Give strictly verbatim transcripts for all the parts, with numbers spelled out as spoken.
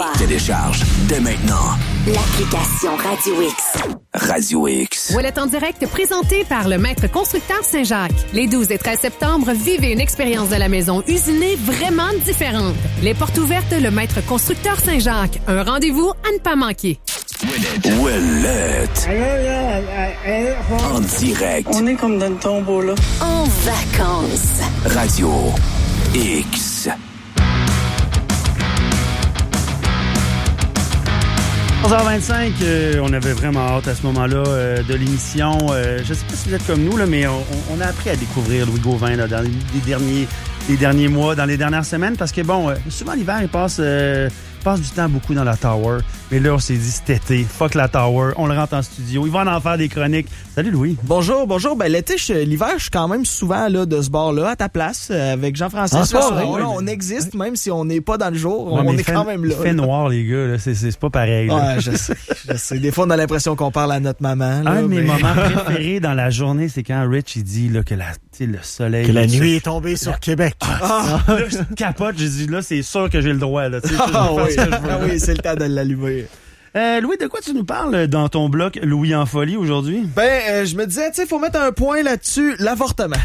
toi. Télécharge dès maintenant l'application Radio X. Radio X. Ouellet en direct présenté par le maître constructeur Saint-Jacques. Les douze et treize septembre, vivez une expérience de la maison usinée vraiment différente. Les portes ouvertes, le maître constructeur Saint-Jacques. Un rendez-vous à ne pas manquer. Ouellet. En direct. On est comme dans le tombeau, là. En vacances. Radio X. onze heures vingt-cinq, euh, on avait vraiment hâte à ce moment-là euh, de l'émission. Euh, je ne sais pas si vous êtes comme nous, là, mais on, on a appris à découvrir Louis Gauvin là, dans les, les, derniers, les derniers mois, dans les dernières semaines, parce que bon, euh, souvent l'hiver, il passe, euh, passe du temps beaucoup dans la Tower. Mais là, on s'est dit cet été, fuck la Tower, on le rentre en studio, il va en faire des chroniques. Salut Louis. Bonjour, bonjour. Ben l'été, je, l'hiver, je suis quand même souvent là de ce bord-là, à ta place, euh, avec Jean-François. En soirée, on, oui. on existe, même si on n'est pas dans le jour, Ouais, on est fait, quand même là. Il fait noir, les gars, là, c'est, c'est, c'est pas pareil. Là. Ouais, je sais, je sais. Des fois, on a l'impression qu'on parle à notre maman. Là, Un de mes mais... moments préférés dans la journée, c'est quand Rich il dit là, que la, le soleil... Que la là, nuit est tombée sur Québec. Ah, là, je capote, j'ai dit là, c'est sûr que j'ai le droit. Là, ah, oui. ah oui, c'est le temps de l'allumer. Euh, Louis, de quoi tu nous parles dans ton bloc Louis en folie aujourd'hui? Ben, euh, je me disais, tu sais, faut mettre un point là-dessus, l'avortement.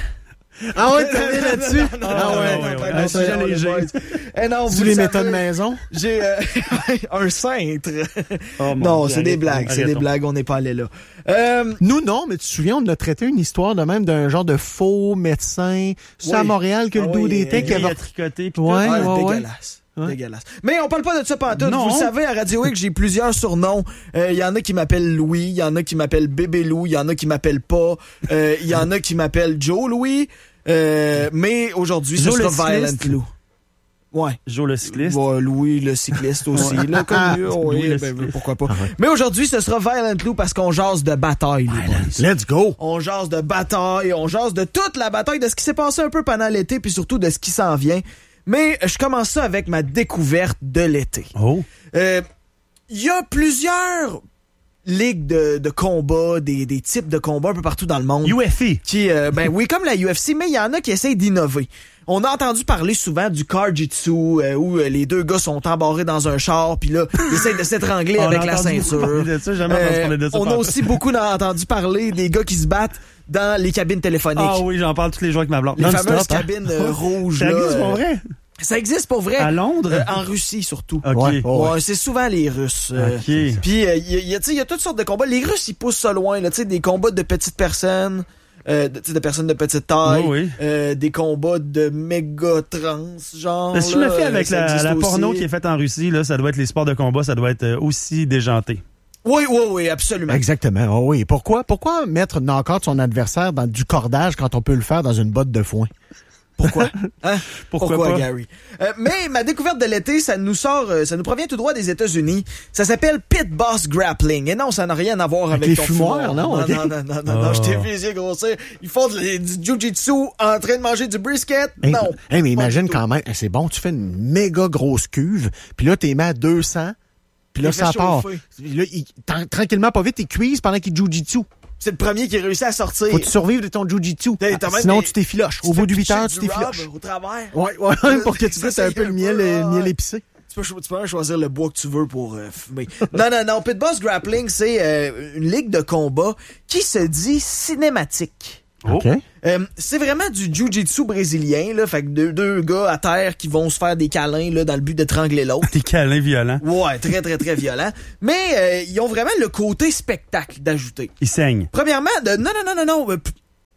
Ah ouais, t'as bien là-dessus? Non, non, ah ouais, non, ouais, non, ouais. non, Un sujet non, léger. Eh non, Tu vous les savez, méthodes maison? J'ai euh, un cintre. Oh, non, Dieu, c'est des arrêtons, blagues, c'est arrêtons. des blagues, on n'est pas allé là. Euh, Nous, non, mais tu te souviens, on a traité une histoire de même d'un genre de faux médecin. C'est Oui. à Montréal que Ah le dude oui, était euh, qui avait... a tricoté. Pis Ouais, tout. ah, ouais, ouais. dégueulasse. Ouais. Dégueulasse. Mais on parle pas de ça pantoute. Non. Vous le savez, à Radio X, j'ai plusieurs surnoms. Il euh, y en a qui m'appellent Louis, il y en a qui m'appellent Bébé Lou, il y en a qui m'appellent pas, il euh, y en a qui m'appellent Joe Louis. Euh, mais aujourd'hui, ce Joe le sera Violent cycliste. Lou. Ouais. Joe le cycliste. Ouais, Louis le cycliste aussi. Là, comme lui, oui, Louis le ben, cycliste. pourquoi pas. Mais aujourd'hui, ce sera Violent Lou parce qu'on jase de bataille. les boys. Let's go! On jase de bataille, on jase de toute la bataille, de ce qui s'est passé un peu pendant l'été, puis surtout de ce qui s'en vient. Mais je commence ça avec ma découverte de l'été. Oh. Euh, Il y a plusieurs ligues de, de combat, des, des types de combats un peu partout dans le monde. U F C. Qui, euh, ben oui, comme la U F C, mais il y en a qui essayent d'innover. On a entendu parler souvent du Kar-Jitsu, euh, où euh, les deux gars sont embarrés dans un char, puis là, ils essayent de s'étrangler On avec a la entendu ceinture. parler de ça, jamais entendu parler de ça on a partout. aussi beaucoup entendu parler des gars qui se battent dans les cabines téléphoniques. Ah oui, j'en parle tous les jours avec ma blonde. Les Non-stop, fameuses hein. cabines euh, rouges. Ça là, existe pour euh, vrai? Ça existe pour vrai. À Londres? Euh, en Russie, surtout. OK. Ouais. Ouais, c'est souvent les Russes. euh, OK. Puis, il euh, y, a, y, a, tu sais, y a toutes sortes de combats. Les Russes, ils poussent ça loin. Là, tu sais, des combats de petites personnes, euh, de, tu sais, de personnes de petite taille. Oui, oui. Euh, des combats de méga trans, genre. Mais si je me là, fais avec ça la, existe la porno aussi. qui est faite en Russie, là, ça doit être les sports de combat, ça doit être euh, aussi déjanté. Oui, oui, oui, absolument. Exactement. Oh oui. Pourquoi, pourquoi mettre knock-out son adversaire dans du cordage quand on peut le faire dans une botte de foin? Pourquoi? Hein? Pourquoi Pourquoi, pas? Gary? Euh, mais ma découverte de l'été, ça nous sort, euh, ça nous provient tout droit des États-Unis. Ça s'appelle Pit Boss Grappling. Et non, ça n'a rien à voir avec, Avec les ton fumoirs, fumoir. non? Non, Ok. non, non, non, non, non, Oh. je t'ai visé grossir. Ils font de- du jujitsu en train de manger du brisket. Hey, non. hey, mais pas imagine du tout. quand même, c'est bon, tu fais une méga grosse cuve, puis là, t'es mis à deux cents, puis là, Il fait ça part. chauffer. Là, il- tran- tranquillement, pas vite, t'es cuises pendant qu'il jujitsu. C'est le premier qui réussit à sortir. Faut que tu survives de ton jujitsu. T'as- t'as même Sinon, des- tu t'effiloches. Au te bout fais de huit pitcher heures, du tu t'effiloches. rub au travers. Ouais, ouais, pour que tu Ça, fasses ça un y peu est le un miel, peu, euh, ouais. miel épicé. Tu peux, cho- tu peux même choisir le bois que tu veux pour euh, fumer. non, non, non. Pit Boss Grappling, c'est euh, une ligue de combat qui se dit cinématique. OK. Euh, c'est vraiment du jiu-jitsu brésilien, là. Fait que deux, deux gars à terre qui vont se faire des câlins, là, dans le but d'étrangler l'autre. Des câlins violents. Ouais, très, très, très violent. Mais euh, ils ont vraiment le côté spectacle d'ajouter. Ils saignent. Premièrement, de, non, non, non, non, non. euh, p-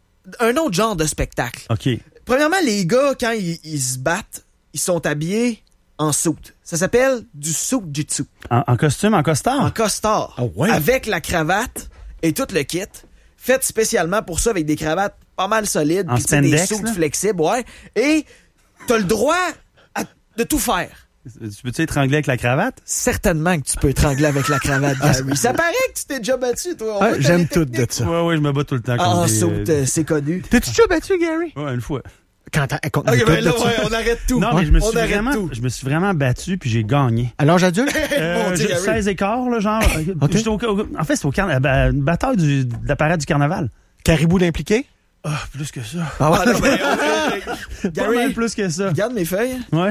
un autre genre de spectacle. OK. Premièrement, les gars, quand ils, ils se battent, ils sont habillés en soute. Ça s'appelle du souk-jitsu. En, en costume, en costard? En costard. Ah ouais? Avec la cravate et tout le kit. Fait spécialement pour ça avec des cravates pas mal solides. En Puis tu sais, des spandex, soutes là? flexibles, ouais. Et t'as le droit à- de tout faire. Tu peux-tu étrangler avec la cravate? Certainement que tu peux étrangler avec la cravate, Gary. Ça paraît que tu t'es déjà battu, toi. On Ah, voit que j'aime t'as tout des de techniques. ça. Ouais, ouais, je me bats tout le temps. Ah, en contre des, saute, euh, euh, c'est connu. T'es-tu déjà battu, Gary? Ouais, une fois. Quand t'as, quand Ok, écoute ben là, de ça. ouais, on arrête tout. Non, mais je me on suis arrête vraiment, tout. je me suis vraiment battu puis j'ai gagné. À l'âge adulte? Euh, Bon, j'ai Gary. seize écarts, là, genre. Ok. J'étais au- au- en fait, c'est au carna- bah, une bataille du, de la parade du carnaval. Caribou d'impliqué? Ah, plus que ça. Ah ouais? Ah, non, ben, on- Pas Gary, mal plus que ça. regarde mes feuilles. Ouais.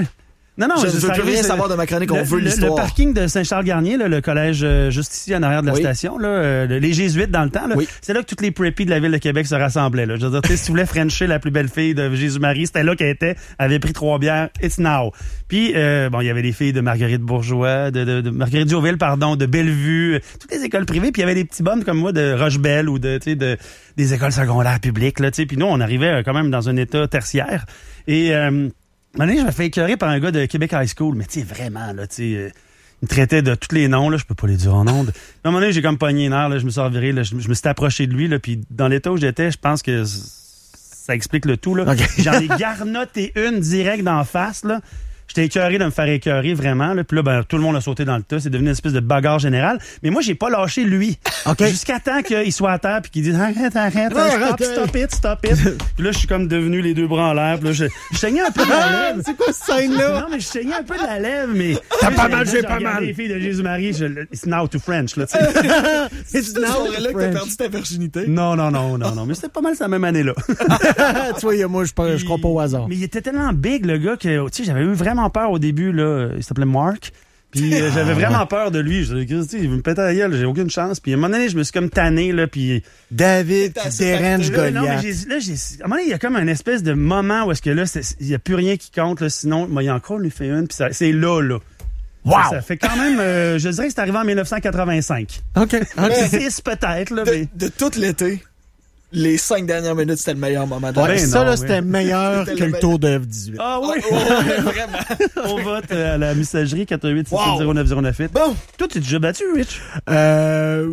Non, non, je ne c'est veux plus arrivé, rien c'est- savoir de ma chronique, on le, veut le- l'histoire. Le parking de Saint-Charles-Garnier, là, le collège euh, juste ici en arrière de la Oui. station, là, euh, les Jésuites dans le temps, là, Oui. c'est là que toutes les preppies de la ville de Québec se rassemblaient. Là. Je veux dire, tu sais, si tu voulais frencher la plus belle fille de Jésus-Marie, c'était là qu'elle était, elle avait pris trois bières, it's now. Puis, euh, bon, il y avait des filles de Marguerite Bourgeois, de, de, de Marguerite Jouville, pardon, de Bellevue, euh, toutes les écoles privées, puis il y avait des petits bums comme moi de Rochebelle ou de, tu sais, de des écoles secondaires publiques, là, tu sais. Puis nous, on arrivait euh, quand même dans un état tertiaire. Et euh, un moment donné, je me fais écœurer par un gars de Québec High School, mais tu sais, vraiment, là, tu sais, euh, il me traitait de tous les noms, là, je peux pas les dire en ondes. À un moment donné, j'ai comme pogné une heure, là, je me suis reviré, là, je, je me suis approché de lui, là, puis dans l'état où j'étais, je pense que ça explique le tout, là. Okay. J'en ai garnoté une direct d'en face, là. J'étais écœuré de me faire écœurer, vraiment. Là. Puis là, ben, tout le monde a sauté dans le tas. C'est devenu une espèce de bagarre générale. Mais moi, j'ai pas lâché lui. OK. Jusqu'à temps qu'il soit à terre puis qu'il dise « Arrête, arrête, Ouais, stop, arrête. stop it, stop it. » Puis là, je suis comme devenu les deux bras en l'air. Puis là, je, je saignais un peu de la lèvre. C'est quoi cette scène-là? Non, mais je saignais un peu de la lèvre, mais... T'as pas J'ai- mal, j'ai pas regardé mal. les filles de Jésus-Marie, je, it's now to French, là, tu sais. C'est C'est là que t'as perdu ta virginité. Non, non, non, non, non. Mais c'était pas mal cette même année-là. Tu vois, moi, je, je crois pas au hasard. Mais il était tellement big, le gars, que tu sais, j'avais eu vraiment peur au début, là. Il s'appelait Mark. Puis euh, j'avais vraiment peur de lui. Je disais, Christy, il veut me péter la gueule, j'ai aucune chance. Puis à un moment donné, je me suis comme tanné, là, puis... David T'es qui assez dérange facteur. Là, non, mais Goliath. j'ai, là, j'ai, à un moment donné, il y a comme un espèce de moment où est-ce que là, c'est- il y a plus rien qui compte, là, sinon, moi, il y a encore lui fait une, puis ça- c'est là, là. Wow! Ça, ça fait quand même, euh, je dirais que c'est arrivé en dix-neuf cent quatre-vingt-cinq. OK. OK. six peut-être, là, De, mais... de tout l'été, les cinq dernières minutes, c'était le meilleur moment de Ouais, Ben ça, non, là, oui. c'était meilleur C'était que le le tour de F dix-huit. Ah oui! Oh, ouais, vraiment. On vote euh, à la messagerie quatre un huit six sept zéro neuf zéro neuf huit. Bon, Toi, tu es déjà battu, Rich? Euh...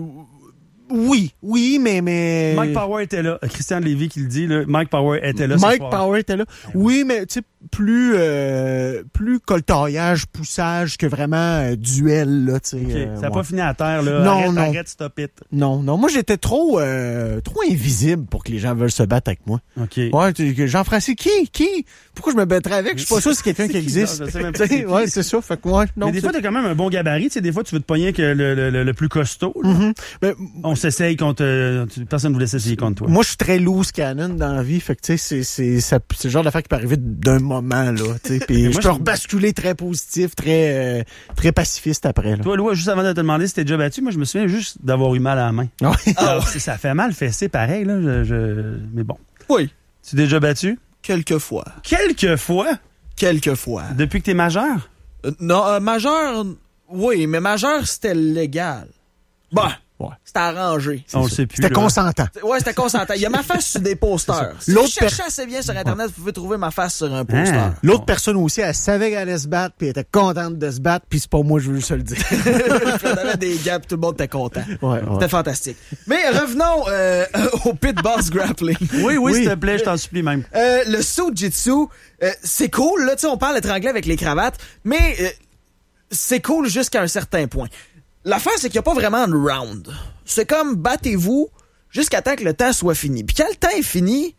Oui, oui, mais... mais... Mike Power était là. Christian Lévy qui le dit, là. Mike Power était là ce Mike soir. Power était là. Oui, mais tu sais, plus euh, plus coltaillage, poussage que vraiment euh, duel, là, tu sais. Ok, euh, ça n'a ouais. pas fini à terre, là. Non, arrête, non. arrête, stop it. Non, non, moi j'étais trop euh, trop invisible pour que les gens veulent se battre avec moi. OK. Ouais, tu- que Jean-François, qui? Qui? Pourquoi je me battrais avec? Je suis pas sûr que c'est quelqu'un C'est qui qui, existe. non, je sais même pas Tu sais, c'est qui. ouais, c'est ça. Fait que ouais, non. Mais des fois, c'est- t'as quand même un bon gabarit. Tu sais, des fois, tu veux te pogner avec le, le, le, le plus costaud. là. Mhm. Ben, On s'essaye contre... euh, tu- personne ne voulait s'essayer contre toi. moi, je suis très loose cannon dans la vie. Fait que, tu sais, c'est, c'est, ça- c'est le genre d'affaire qui peut arriver d'un moment, là. Tu sais, puis moi, je peux je- rebasculer très positif, très, euh, très pacifiste après, là. Toi, Louis, juste avant de te demander si t'es déjà battu, moi, je me souviens juste d'avoir eu mal à la main. Ouais. Alors, si ça fait mal fesser, pareil, là. Je, je- Mais bon. oui, Tu t'es déjà battu? quelques fois. Quelques fois? Quelques fois. Depuis que t'es majeur? Euh, non, euh, majeur, oui, mais majeur, c'était légal. Bon, Ouais. c'était arrangé. On le sait plus. C'était là. consentant. Ouais, c'était consentant. Il y a ma face sur des posters. Si L'autre vous cherchez assez bien sur Internet, vous pouvez trouver ma face sur un poster. Ah. L'autre personne aussi, elle savait qu'elle allait se battre, puis elle était contente de se battre, puis c'est pas moi, je veux juste le dire. Puis on avait des gaps, tout le monde était content. Ouais, ouais. C'était fantastique. Mais revenons euh, au pit boss grappling. Oui, oui, Oui. s'il te plaît, je t'en supplie même. Euh, le Sojitsu, euh, c'est cool, là, tu sais, on parle étranglais avec les cravates, mais euh, c'est cool jusqu'à un certain point. L'affaire, c'est qu'il n'y a pas vraiment de round. C'est comme, battez-vous jusqu'à temps que le temps soit fini. Puis quand le temps est fini,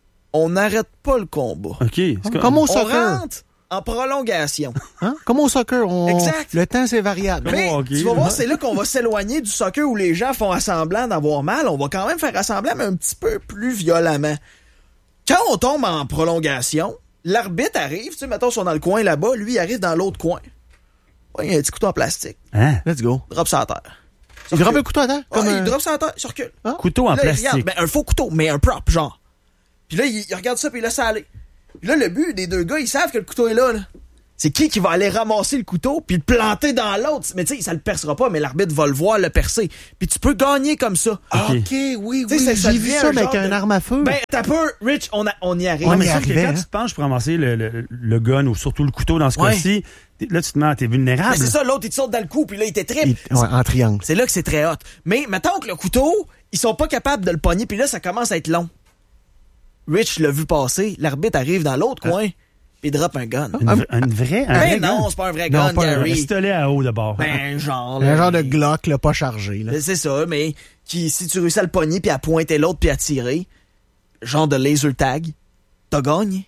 on n'arrête pas le combat. OK. C'est comme- Comme au On soccer. rentre en prolongation. Hein? Comme au soccer. On... Exact. Le temps, c'est variable. Mais Oh, ok. tu vas voir, c'est là qu'on va s'éloigner du soccer où les gens font assemblant d'avoir mal. On va quand même faire assemblant, mais un petit peu plus violemment. Quand on tombe en prolongation, l'arbitre arrive, tu sais, mettons, ils sont dans le coin là-bas, lui, il arrive dans l'autre coin. Ouais, il y a un petit couteau en plastique. Hein? Let's go. Drop ça à terre. Il drop un couteau à terre? Ouais, Comme il un... drop ça à terre, il se recule. Couteau en Là, il plastique. regarde, ben, un faux couteau, mais un prop, genre. Puis là, il, il regarde ça, puis il laisse ça aller. Puis là, le but des deux gars, ils savent que le couteau est là, là. C'est qui qui va aller ramasser le couteau puis le planter dans l'autre. Mais tu sais, ça le percera pas, mais l'arbitre va le voir le percer. Puis tu peux gagner comme ça. Ah, OK, oui, Tu sais, oui. ça- ça J'ai vu devient ça un avec genre un de- arme à feu. Ben, t'as peur, Rich, on, a, on y arrive. Ouais, mais y sauf que arrivait, quand hein. tu te penches pour ramasser le, le, le gun ou surtout le couteau dans ce Ouais. cas-ci, t'es- là, tu te mets, t'es vulnérable. Mais c'est ça, l'autre, il te saute dans le cou, puis là, il t'étripe. Il- ouais, en triangle. C'est là que c'est très hot. Mais mettons que le couteau, ils sont pas capables de le pogner, puis là, ça commence à être long. Rich l'a vu passer, l'arbitre arrive dans l'autre coin, puis il drop un gun. Une, vra- une vraie, un Ben vrai non, gun? c'est pas un vrai Non, gun, pas un- Un Gary. pistolet à eau d'abord. Ben, genre. Un là, genre de il- Glock, là, pas chargé, là. C'est ça, mais qui, si tu réussis à le pogner, puis à pointer l'autre, puis à tirer, genre de laser tag, t'as gagné.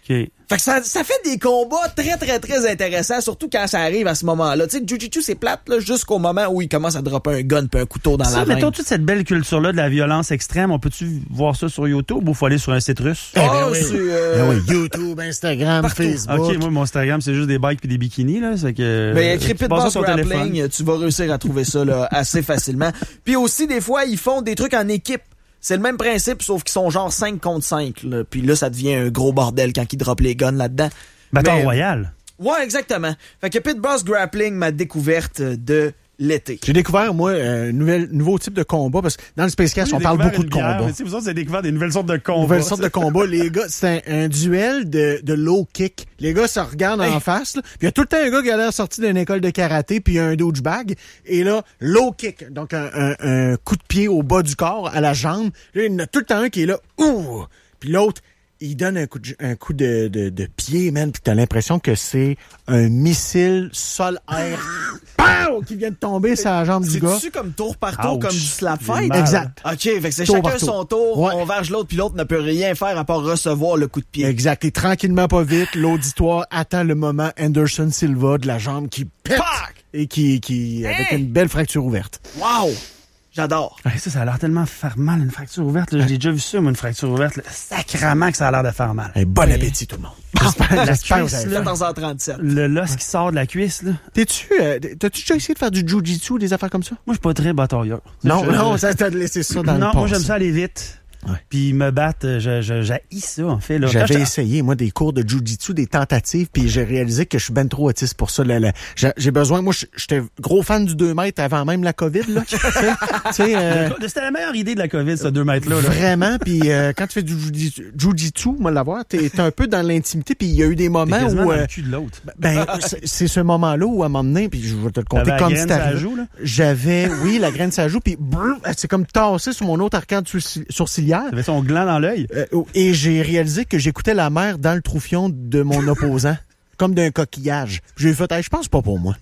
OK. Fait que ça, ça fait des combats très, très, très intéressants, surtout quand ça arrive à ce moment-là. Tu sais, Jiu-Jitsu, c'est plate, là, jusqu'au moment où il commence à dropper un gun puis un couteau dans ça, la main. mettons toute cette belle culture-là de la violence extrême, on peut-tu voir ça sur YouTube ou faut aller sur un site russe? Ah, ben oui. c'est... Euh... Ben oui, YouTube, Instagram, Partout. Facebook. OK, moi, mon Instagram, c'est juste des bikes puis des bikinis, là. C'est que. Mais écrit tu Pit passes Boss sur ton téléphone. Grappling, tu vas réussir à trouver ça là, assez facilement. Puis aussi, des fois, ils font des trucs en équipe. C'est le même principe, sauf qu'ils sont genre cinq contre cinq. Là. Puis là, ça devient un gros bordel quand ils droppent les guns là-dedans. Bâton Mais, royal. Ouais, exactement. Fait que Pit Boss Grappling, ma découverte de l'été. J'ai découvert, moi, un nouvel, nouveau type de combat, parce que dans le Spacecast, on parle beaucoup de combats. Mais vous autres, vous avez découvert des nouvelles sortes de combats. Nouvelle sorte de combat. Les gars, c'est un, un duel de, de low kick. Les gars se regardent Hey. en face, là. Puis il y a tout le temps un gars qui a l'air sorti d'une école de karaté, puis il y a un douchebag. Et là, low kick. Donc, un, un, un coup de pied au bas du corps, à la jambe. Là, il y en a tout le temps un qui est là. Ouh! Puis l'autre, il donne un coup de, un coup de, de, de pied, man. Puis t'as l'impression que c'est un missile sol-air. Pow! Qui vient de tomber sur la jambe du gars. C'est-tu comme tour par tour, Ouch. comme du slap J'ai fight? mal. Exact. OK, fait que c'est Tour chacun par tour. son tour, Ouais. on verge l'autre, puis l'autre ne peut rien faire à part recevoir le coup de pied. Exact. Et tranquillement, pas vite, l'auditoire attend le moment Anderson Silva de la jambe qui pète Pac! et qui, qui avec Hey! une belle fracture ouverte. Wow! J'adore. Ouais, ça, ça a l'air tellement faire mal, une fracture ouverte. là. J'ai déjà vu ça, moi, une fracture ouverte. là. Sacrement que ça a l'air de faire mal. Hey, bon appétit, tout le monde. J'espère, La j'espère que cuisse, vous avez là. faim. quatorze heures trente-sept. Le l'os qui sort de la cuisse, là. T'es-tu, euh, t'as-tu déjà essayé de faire du jiu-jitsu ou des affaires comme ça? Moi, je suis pas très batailleur. Non, Je- non, je- ça t'a laissé ça dans non, le moi, passé. j'aime ça aller vite. Ouais. Puis me battre, je, je, j'haïs ça, en fait. Là. Quand J'avais j'étais- essayé, moi, des cours de jiu-jitsu, des tentatives, puis j'ai réalisé que je suis ben trop autiste pour ça. Là, là. J'ai, j'ai besoin, moi, j'étais gros fan du deux mètres avant même la COVID, là. Tu sais, tu sais, euh, C'était la meilleure idée de la COVID, ce deux mètres-là. Là. vraiment, puis euh, quand tu fais du jiu- jiu-jitsu, moi, l'avoir, t'es, t'es un peu dans l'intimité, puis il y a eu des T'es moments quasiment où... dans euh, le cul de l'autre. ben, c'est, c'est ce moment-là où, à un moment donné, puis je vais te le compter T'avais la comme graine c'est sur la arrivé. joue, là? J'avais, oui, la graine ça joue, puis brrr, c'est comme tassé sur mon autre arcade sourci- sourcilière. T'avais son gland dans l'œil. Euh, et j'ai réalisé que j'écoutais la mer dans le troufion de mon opposant, comme d'un coquillage. J'ai fait, hey, je pense pas pour moi.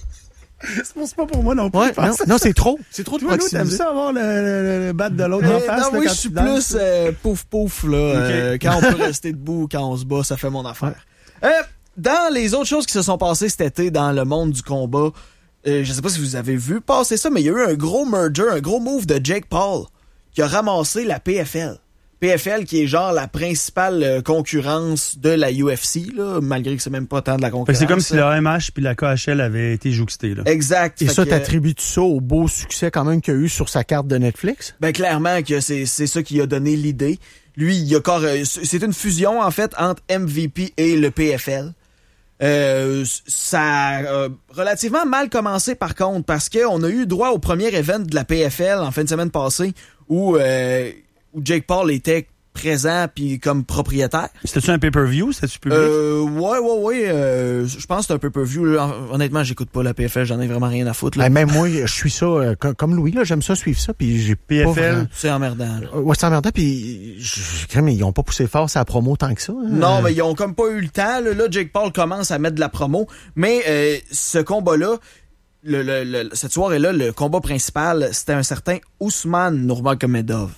C'est pas pour moi non plus. Ouais, non, non, c'est trop. C'est trop de Toi, nous, t'aimes proximité. ça avoir le, le, le bat de l'autre Euh, en face? non, là, oui, quand je suis tu danses? plus euh, pouf pouf là. euh, quand on peut rester debout ou quand on se bat, ça fait mon affaire. Euh, dans les autres choses qui se sont passées cet été dans le monde du combat, euh, je sais pas si vous avez vu passer ça, mais il y a eu un gros merger, un gros move de Jake Paul qui a ramassé la P F L. P F L qui est genre la principale euh, concurrence de la U F C, là, malgré que c'est même pas tant de la Fait que concurrence. c'est comme si le A M H puis la K H L avaient été jouxtés. Là. Exact. Et Fait ça, que, t'attribues-tu ça au beau succès quand même qu'il y a eu sur sa carte de Netflix? Ben clairement que c'est c'est ça qui a donné l'idée. Lui, il a encore euh, c'est une fusion en fait entre M V P et le P F L. Euh, ça a euh, relativement mal commencé par contre parce que on a eu droit au premier event de la P F L en fin de semaine passée où euh, où Jake Paul était présent puis comme propriétaire. C'était-tu un pay-per-view? C'était-tu public? Euh, ouais, ouais, ouais. euh, je pense que c'est un pay-per-view. Là. Honnêtement, j'écoute pas la P F L, j'en ai vraiment rien à foutre. Là. Ben, même moi, je suis ça, euh, comme, comme Louis, là, j'aime ça suivre ça, puis j'ai P F L. pas vraiment- C'est emmerdant. Là. Euh, Ouais, c'est emmerdant, puis je- quand même, ils ont pas poussé fort sa promo tant que ça. hein. Non, mais ils ont comme pas eu le temps. Là, Là, Jake Paul commence à mettre de la promo. Mais euh, ce combat-là, le, le, le- cette soirée-là, le combat principal, c'était un certain Ousmane Nurmagomedov.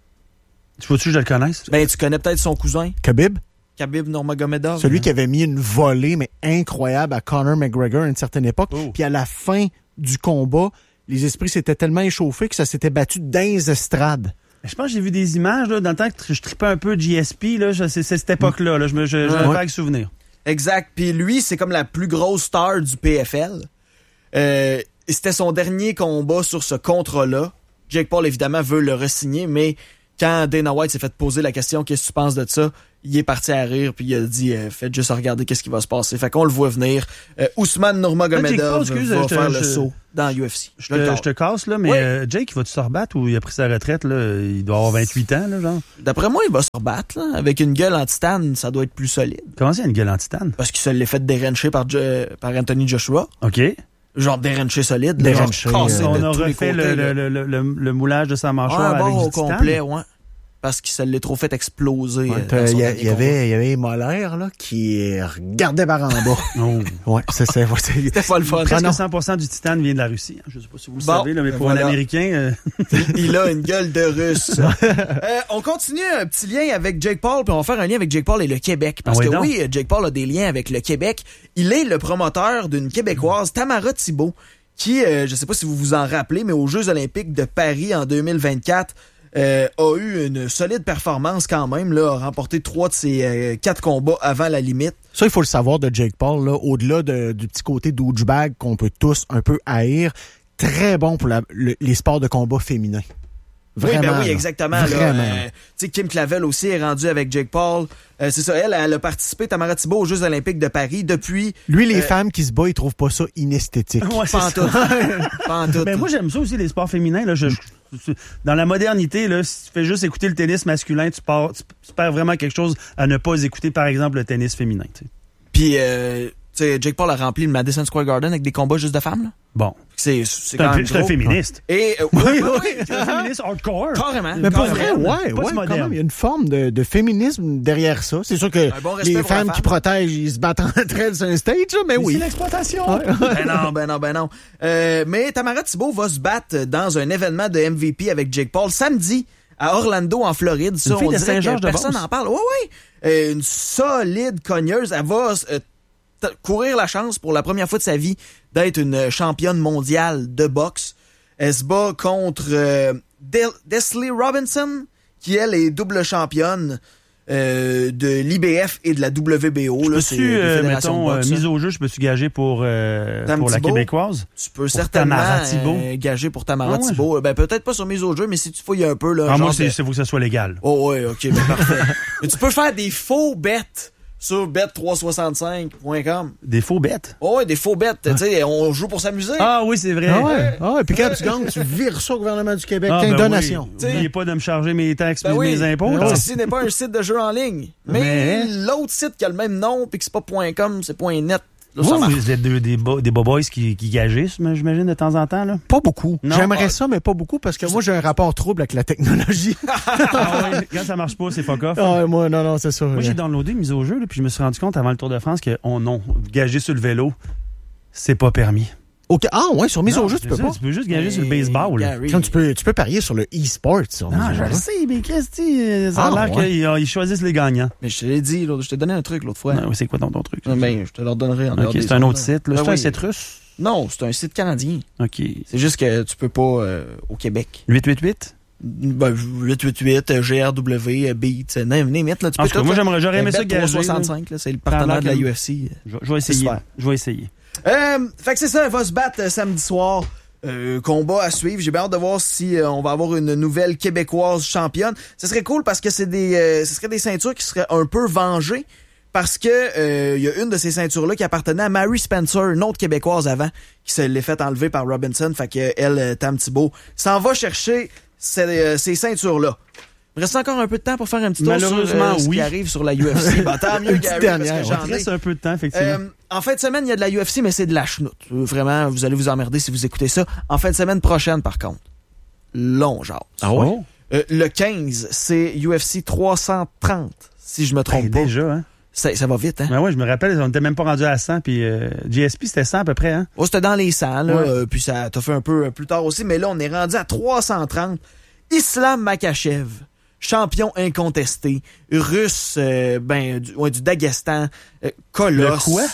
Tu vois-tu que je le connaisse? Ben, tu connais peut-être son cousin, Khabib, Khabib Nurmagomedov. celui qui avait mis une volée, mais incroyable, à Conor McGregor à une certaine époque. Oh. Puis à la fin du combat, les esprits s'étaient tellement échauffés que ça s'était battu dans les estrades. Je pense que j'ai vu des images là, dans le temps que je tripais un peu G S P. Là, je- c'est, c'est cette époque-là. Là, je me, je, j'ai un Ouais. vague souvenir. Exact. Puis lui, c'est comme la plus grosse star du P F L. Euh, et c'était son dernier combat sur ce contrat-là. Jake Paul, évidemment, veut le re-signer, mais quand Dana White s'est fait poser la question « Qu'est-ce que tu penses de ça? » il est parti à rire, puis il a dit euh, « Faites juste regarder qu'est-ce qui va se passer. » Fait qu'on le voit venir. Euh, Ousmane Ah, Jake Nurmagomedov Paul, excuse, va je te- faire le je- saut dans l'U F C. Je le te, call. je te casse, là, mais Oui. euh, Jake, il va-tu se rebattre ou il a pris sa retraite? Là? Il doit avoir vingt-huit ans, là, genre. D'après moi, il va se rebattre. Là. Avec une gueule en titane, ça doit être plus solide. Comment ça, il y a une gueule en titane? Parce qu'il se l'est fait dérencher par, Jo- par Anthony Joshua. OK. Genre dérencher solide. là, Dérencher, genre cassé euh, de On a tous les refait côtés, le, là. le, le, le, le moulage de sa Ouais, mâchoire un avec bord du au titane. complet, ouais. parce qu'il se l'est trop fait exploser. Ouais, euh, dans son il y, dernier y avait, il y avait les molaires, là, qui regardaient par en bas. Oh. Ouais, c'est ça. Ouais, c'est- C'était pas le fun. Presque non. cent pour cent du titane vient de la Russie. hein. Je sais pas si vous le Bon, savez, là, mais pour voilà. un Américain... euh, Il a une gueule de russe. euh, on continue un petit lien avec Jake Paul, puis on va faire un lien avec Jake Paul et le Québec. Parce Ah ouais, que donc. oui, Jake Paul a des liens avec le Québec. Il est le promoteur d'une Québécoise, Tamara Thibault, qui, euh, je sais pas si vous vous en rappelez, mais aux Jeux olympiques de Paris en deux mille vingt-quatre, euh, a eu une solide performance quand même, là, a remporté trois de ses euh, quatre combats avant la limite. Ça, il faut le savoir de Jake Paul, là, au-delà de- du petit côté douchebag qu'on peut tous un peu haïr, très bon pour la- le- les sports de combat féminins. Vraiment, oui, ben oui, là. exactement. là. Vraiment. Euh, tu sais, Kim Clavel aussi est rendue avec Jake Paul. Euh, c'est ça, elle, elle a participé, Tamara Thibault, aux Jeux olympiques de Paris depuis... Lui, les euh, femmes qui se battent, ils trouvent pas ça inesthétique. ouais, c'est Pas en ça. tout. Pas en tout. Ben moi j'aime ça aussi les sports féminins là. Je, je- je- dans la modernité là, si tu fais juste écouter le tennis masculin, tu, pars, tu, tu perds vraiment quelque chose à ne pas écouter par exemple le tennis féminin. Tu sais. Puis, euh, tu sais, Jake Paul a rempli le Madison Square Garden avec des combats juste de femmes, là. Bon, C'est, c'est c'est quand un, même c'est un gros. féministe. Et, euh, oui, oui, oui. C'est un féministe hardcore. Carrément. Mais pour carrément. vrai, ouais, Pas ouais, si quand moderne. même, il y a une forme de, de féminisme derrière ça. C'est sûr que Un bon respect les pour la femmes femme. qui protègent, ils se battent entre elles sur un stage, là, mais Mais oui. c'est l'exploitation. Ben non, ben non, ben non. Euh, mais Tamara Thibault va se battre dans un événement de M V P avec Jake Paul samedi à Orlando, en Floride. Ça, Une fille on de dirait que Saint-Georges-de-Beauce. personne n'en parle. Oui, oui. Euh, une solide cogneuse. Elle va euh, t- courir la chance pour la première fois de sa vie d'être une championne mondiale de boxe. Elle se bat contre euh, Del- Desley Robinson, qui, elle, est double championne euh, de l'I B F et de la W B O. Là, c'est Peux-tu, des euh, fédérations mettons, de euh, boxe, mise là. au jeu, je peux-tu gager pour, euh, Tam pour la Thibault? Québécoise? Tu peux certainement Tamara Thibault. euh, gager pour Tamara Ah ouais. Thibault. Ben, peut-être pas sur mise au jeu, mais si tu fouilles un peu, là. Ah, genre moi, c'est de- c'est faut que ça soit légal. Oh, ouais, ok, ben, parfait. Mais tu peux faire des faux bêtes sur bet trois cent soixante-cinq point com. Des faux bêtes. Oh, ouais, des faux bêtes. Tu sais, on joue pour s'amuser. Ah oui, c'est vrai. Ah ouais. Ah ouais. Puis quand tu gagnes, tu vires ça au gouvernement du Québec. Ah, T'as une ben donation. oui. N'oubliez pas de me charger mes taxes et Ben oui. mes impôts. Ben là. oui. Ceci n'est pas un site de jeu en ligne. Mais, Mais- l'autre site qui a le même nom, puis que c'est pas .com, c'est .net. Là, Vous, ça marche. vous êtes des, des, bo- des boboys qui, qui gagissent, j'imagine, de temps en temps, là? Pas beaucoup. Non. J'aimerais ça, mais pas beaucoup, parce que moi, j'ai un rapport trouble avec la technologie. Ah ouais, quand ça marche pas, c'est fuck off. Ah ouais, moi, non, non, c'est ça. Moi, j'ai downloadé mise au jeu, là, puis je me suis rendu compte avant le Tour de France que, oh non, gager sur le vélo, c'est pas permis. OK. Ah ouais, sur mise Non, au jeu, tu c'est peux ça, pas. Tu peux juste gager sur le Hey, baseball. là. Gary. Comme tu peux, tu peux parier sur le e-sport. Sur Non, mise je au le jeu. sais, mais Christy, ça a Ah, l'air ouais. qu'ils euh, ils choisissent les gagnants. Mais je te l'ai dit, l'autre- je t'ai donné un truc l'autre fois. Ouais, c'est quoi ton, ton truc? Ah, Ben, je te le donnerai en dehors Ok, des c'est un ondes, autre là. site. là. Ben C'est un oui. site russe? Non, c'est un site canadien. OK. C'est juste que tu peux pas euh, au Québec. huit huit huit? Ben, huit huit huit, euh, G R W, euh, Beat, euh, name name it, là, tu En peux tout cas, tout, moi, là. j'aimerais, j'aurais aimé Euh, ça Bet gager. trois cent là. soixante-cinq, là, c'est le partenaire de la U F C. Je, je vais essayer. super. Je vais essayer. Euh, fait que c'est ça, elle va se battre euh, samedi soir. Euh, combat à suivre. J'ai bien hâte de voir si euh, on va avoir une nouvelle québécoise championne. Ce serait cool parce que c'est des, euh, ce serait des ceintures qui seraient un peu vengées. Parce que euh, il y a une de ces ceintures-là qui appartenait à Mary Spencer, une autre québécoise avant, qui se l'est fait enlever par Robinson. Fait que elle, euh, Tam Thibault, s'en va chercher ces, euh, ces ceintures-là. Il me reste encore un peu de temps pour faire un petit tour sur Malheureusement, euh, ce oui. qui arrive sur la U F C. Ben, tant mieux, Une petite Gary, dernière, parce que Il j'en ai. reste un peu de temps, effectivement. Euh, en fin de semaine, il y a de la U F C, mais c'est de la chenoute. Euh, Vraiment, vous allez vous emmerder si vous écoutez ça. En fin de semaine prochaine, par contre, long genre. Ah ouais? Euh, le quinze, c'est U F C trois cent trente, si je me trompe Ben, pas. déjà, hein? Ça, ça va vite, hein? Ben ouais, je me rappelle, on n'était même pas rendu à cent, puis euh, G S P, c'était cent à peu près, hein? Oh, c'était dans les cent, là, Ouais. euh, puis ça t'a fait un peu euh, plus tard aussi, mais là, on est rendu à trois cent trente. Islam Makhachev, champion incontesté, russe, euh, ben, du, ouais, du Daghestan, euh, colosse. Le quoi?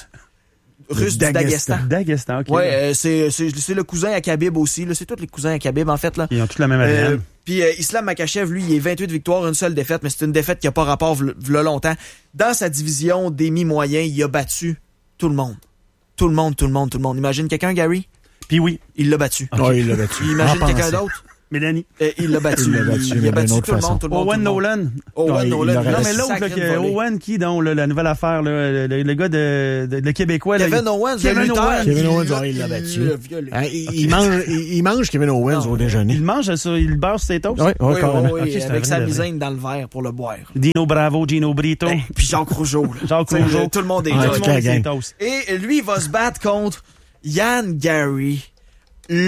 Russe Le du Daghestan. Daghestan. Daghestan, OK. Ouais, euh, c'est, c'est, c'est le cousin à Khabib aussi, là, c'est tous les cousins à Khabib, en fait, là. Ils ont tous la même A D Euh, N. Puis euh, Islam Makhachev, lui, il est vingt-huit victoires, une seule défaite, mais c'est une défaite qui a pas rapport v'là v'là longtemps. Dans sa division des mi-moyens, il a battu tout le monde. Tout le monde, tout le monde, tout le monde. Imagine quelqu'un, Gary? Puis oui, Il l'a battu. Ah, il l'a battu. Puis imagine En quelqu'un pensant. d'autre? Mélanie. Euh, il l'a battu. Il l'a battu, il mais a battu d'une autre tout le façon. monde, tout le monde. Owen tout le monde. Nolan. Owen Ah, il- Nolan. il aurait il a Non, mais l'autre, sacré là, une que volée. Owen, qui, donc, le- la nouvelle affaire, là, le, le gars de, de, le Québécois. là, Kevin il- Owens, le Kevin lutteur. Owens. Kevin il Owens, l'a- ouais, il l'a battu. l'a violé. Hein, il, il mange, il, il mange Kevin Owens Non, au déjeuner. Il mange sur, il beurre sur ses toasts. Ouais, ouais, Oui, carrément. oui, oui, Ok, c'est un avec vrai sa de vrai. misaine dans le verre pour le boire. Dino Bravo, Gino Brito. Hey, puis Jacques Rougeau. là. Jacques T'sais, Rougeau. Tout le monde est Ouais, là. Tout le toute monde la avec ses gang. toasts. Et lui, il va se battre contre Yann Gary, le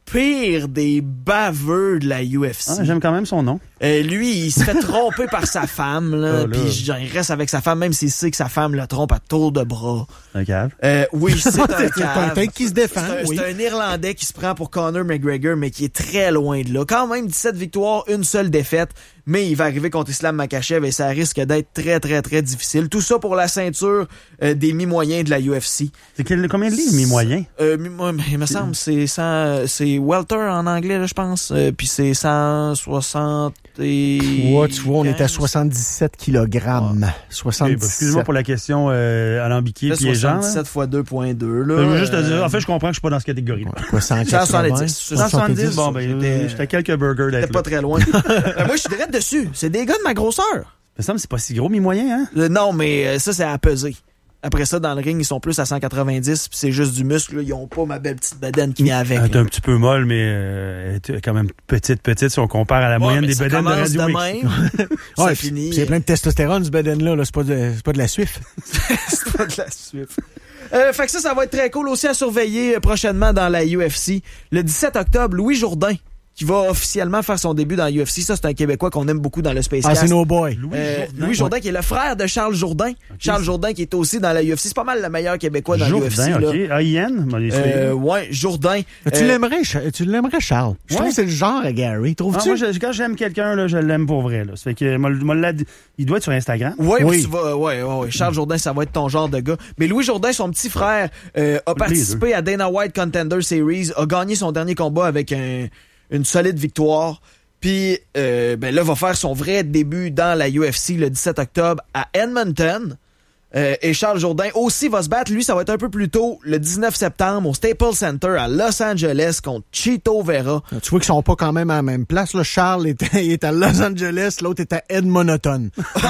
pire des baveux de la U F C. Ah, j'aime quand même son nom. Euh, lui, il se fait tromper par sa femme, là, Oh, là. puis genre, il reste avec sa femme, même s'il sait que sa femme le trompe à tour de bras. Un cave. Euh, oui, c'est un C'est un cave. tête qui se défend, C'est un, oui. c'est un Irlandais qui se prend pour Conor McGregor, mais qui est très loin de là. Quand même, dix-sept victoires, une seule défaite, mais il va arriver contre Islam Makhachev et ça risque d'être très, très, très difficile. Tout ça pour la ceinture euh, des mi-moyens de la U F C. C'est quel, combien de livres, mes moyens? Euh, mi- moi, il me semble c'est cent, c'est welter en anglais, là, je pense. Euh, puis c'est cent soixante et... Ouais, tu vois, on est à soixante-dix-sept kilogrammes. soixante-dix-sept. Excuse-moi pour la question euh, alambiquée Fait piégeante. soixante-dix-sept fois deux virgule deux, là. Je veux juste te euh, dire, en fait, je comprends que je suis pas dans cette catégorie-là. Quoi, cent quatre-vingts? cent soixante-dix. cent soixante-dix, bon, ben, J'étais- j'étais à quelques burgers T'es d'être pas là. très loin. Euh, moi, je suis direct dessus. C'est des gars de ma grosseur. Ça me semble que c'est pas si gros, mes moyens, hein? Euh, non, mais euh, ça, c'est à peser. Après ça, dans le ring, ils sont plus à cent quatre-vingt-dix, puis c'est juste du muscle. Là. Ils ont pas ma belle petite bedaine qui vient avec. Elle est là. un petit peu molle, mais euh, elle est quand même petite, petite, si on compare à la Ouais, moyenne mais des ça bedaines de commence Radio de X. même. ça Ouais, finit. puis c'est plein de testostérone, ce beden-là. Là. C'est pas, de- c'est pas de la Swift. C'est pas de la Swift. Euh, fait que ça, ça va être très cool aussi à surveiller euh, prochainement dans la U F C. Le dix-sept octobre, Louis Jourdain, qui va officiellement faire son début dans la U F C. Ça, c'est un Québécois qu'on aime beaucoup dans le Space Ah, Cast. c'est nos boys. Louis Euh, Jourdain. Louis Jourdain, qui est le frère de Charles Jourdain. Charles Jourdain, qui est aussi dans la U F C. C'est pas mal le meilleur Québécois dans la U F C. Jourdain, là. OK. A I N? Bon, les Euh, ouais, Jourdain. Tu Euh, l'aimerais, Cha- tu l'aimerais, Charles? Je trouve Ouais. que c'est le genre à Gary. Ah, Trouves-tu? moi, je- quand j'aime quelqu'un, là, je l'aime pour vrai. Là. Ça fait que, moi, moi, là, il doit être sur Instagram. Ouais, Oui. puis tu vas, ouais, ouais, ouais. Charles Jourdain, ça va être ton genre de gars. Mais Louis Jourdain, son petit frère, euh, a participé à Dana White Contender Series, a gagné son dernier combat avec un, une solide victoire. Puis, euh, ben là, va faire son vrai début dans la U F C le dix-sept octobre à Edmonton. Euh, et Charles Jourdain aussi va se battre. Lui, ça va être un peu plus tôt, le dix-neuf septembre, au Staples Center à Los Angeles contre Chito Vera. Tu vois qu'ils sont pas quand même à la même place. Là. Charles est à, il est à Los Angeles, l'autre est à Edmonton.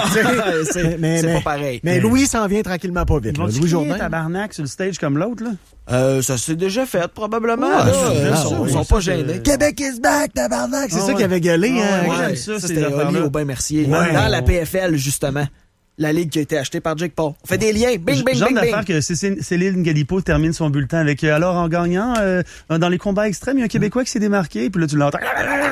c'est Mais- c'est mais- pas pareil. Mais Louis s'en vient tranquillement pas vite. Ils Là. vont Louis crier Jourdain. tabarnak sur le stage comme l'autre, là? Euh, ça s'est déjà fait, probablement. Ouais, là. c'est Euh, bien ils sûr, sont, oui, ils sont ça, pas c'est- gênés. Québec is back, tabarnak! C'est Ah ça ouais. qu'il avait gueulé. Ah hein? ouais, j'aime ça, ces c'était affaires-là. Oli Aubin-Mercier. Ouais. Dans la P F L, justement. La ligue qui a été achetée par Jake Paul. On fait des liens. Bing, bing, Genre bing, d'affaire bing. que Cécile Céline Galipo termine son bulletin avec euh, alors en gagnant euh, dans les combats extrêmes, il y a un Québécois qui s'est démarqué, puis là tu l'entends.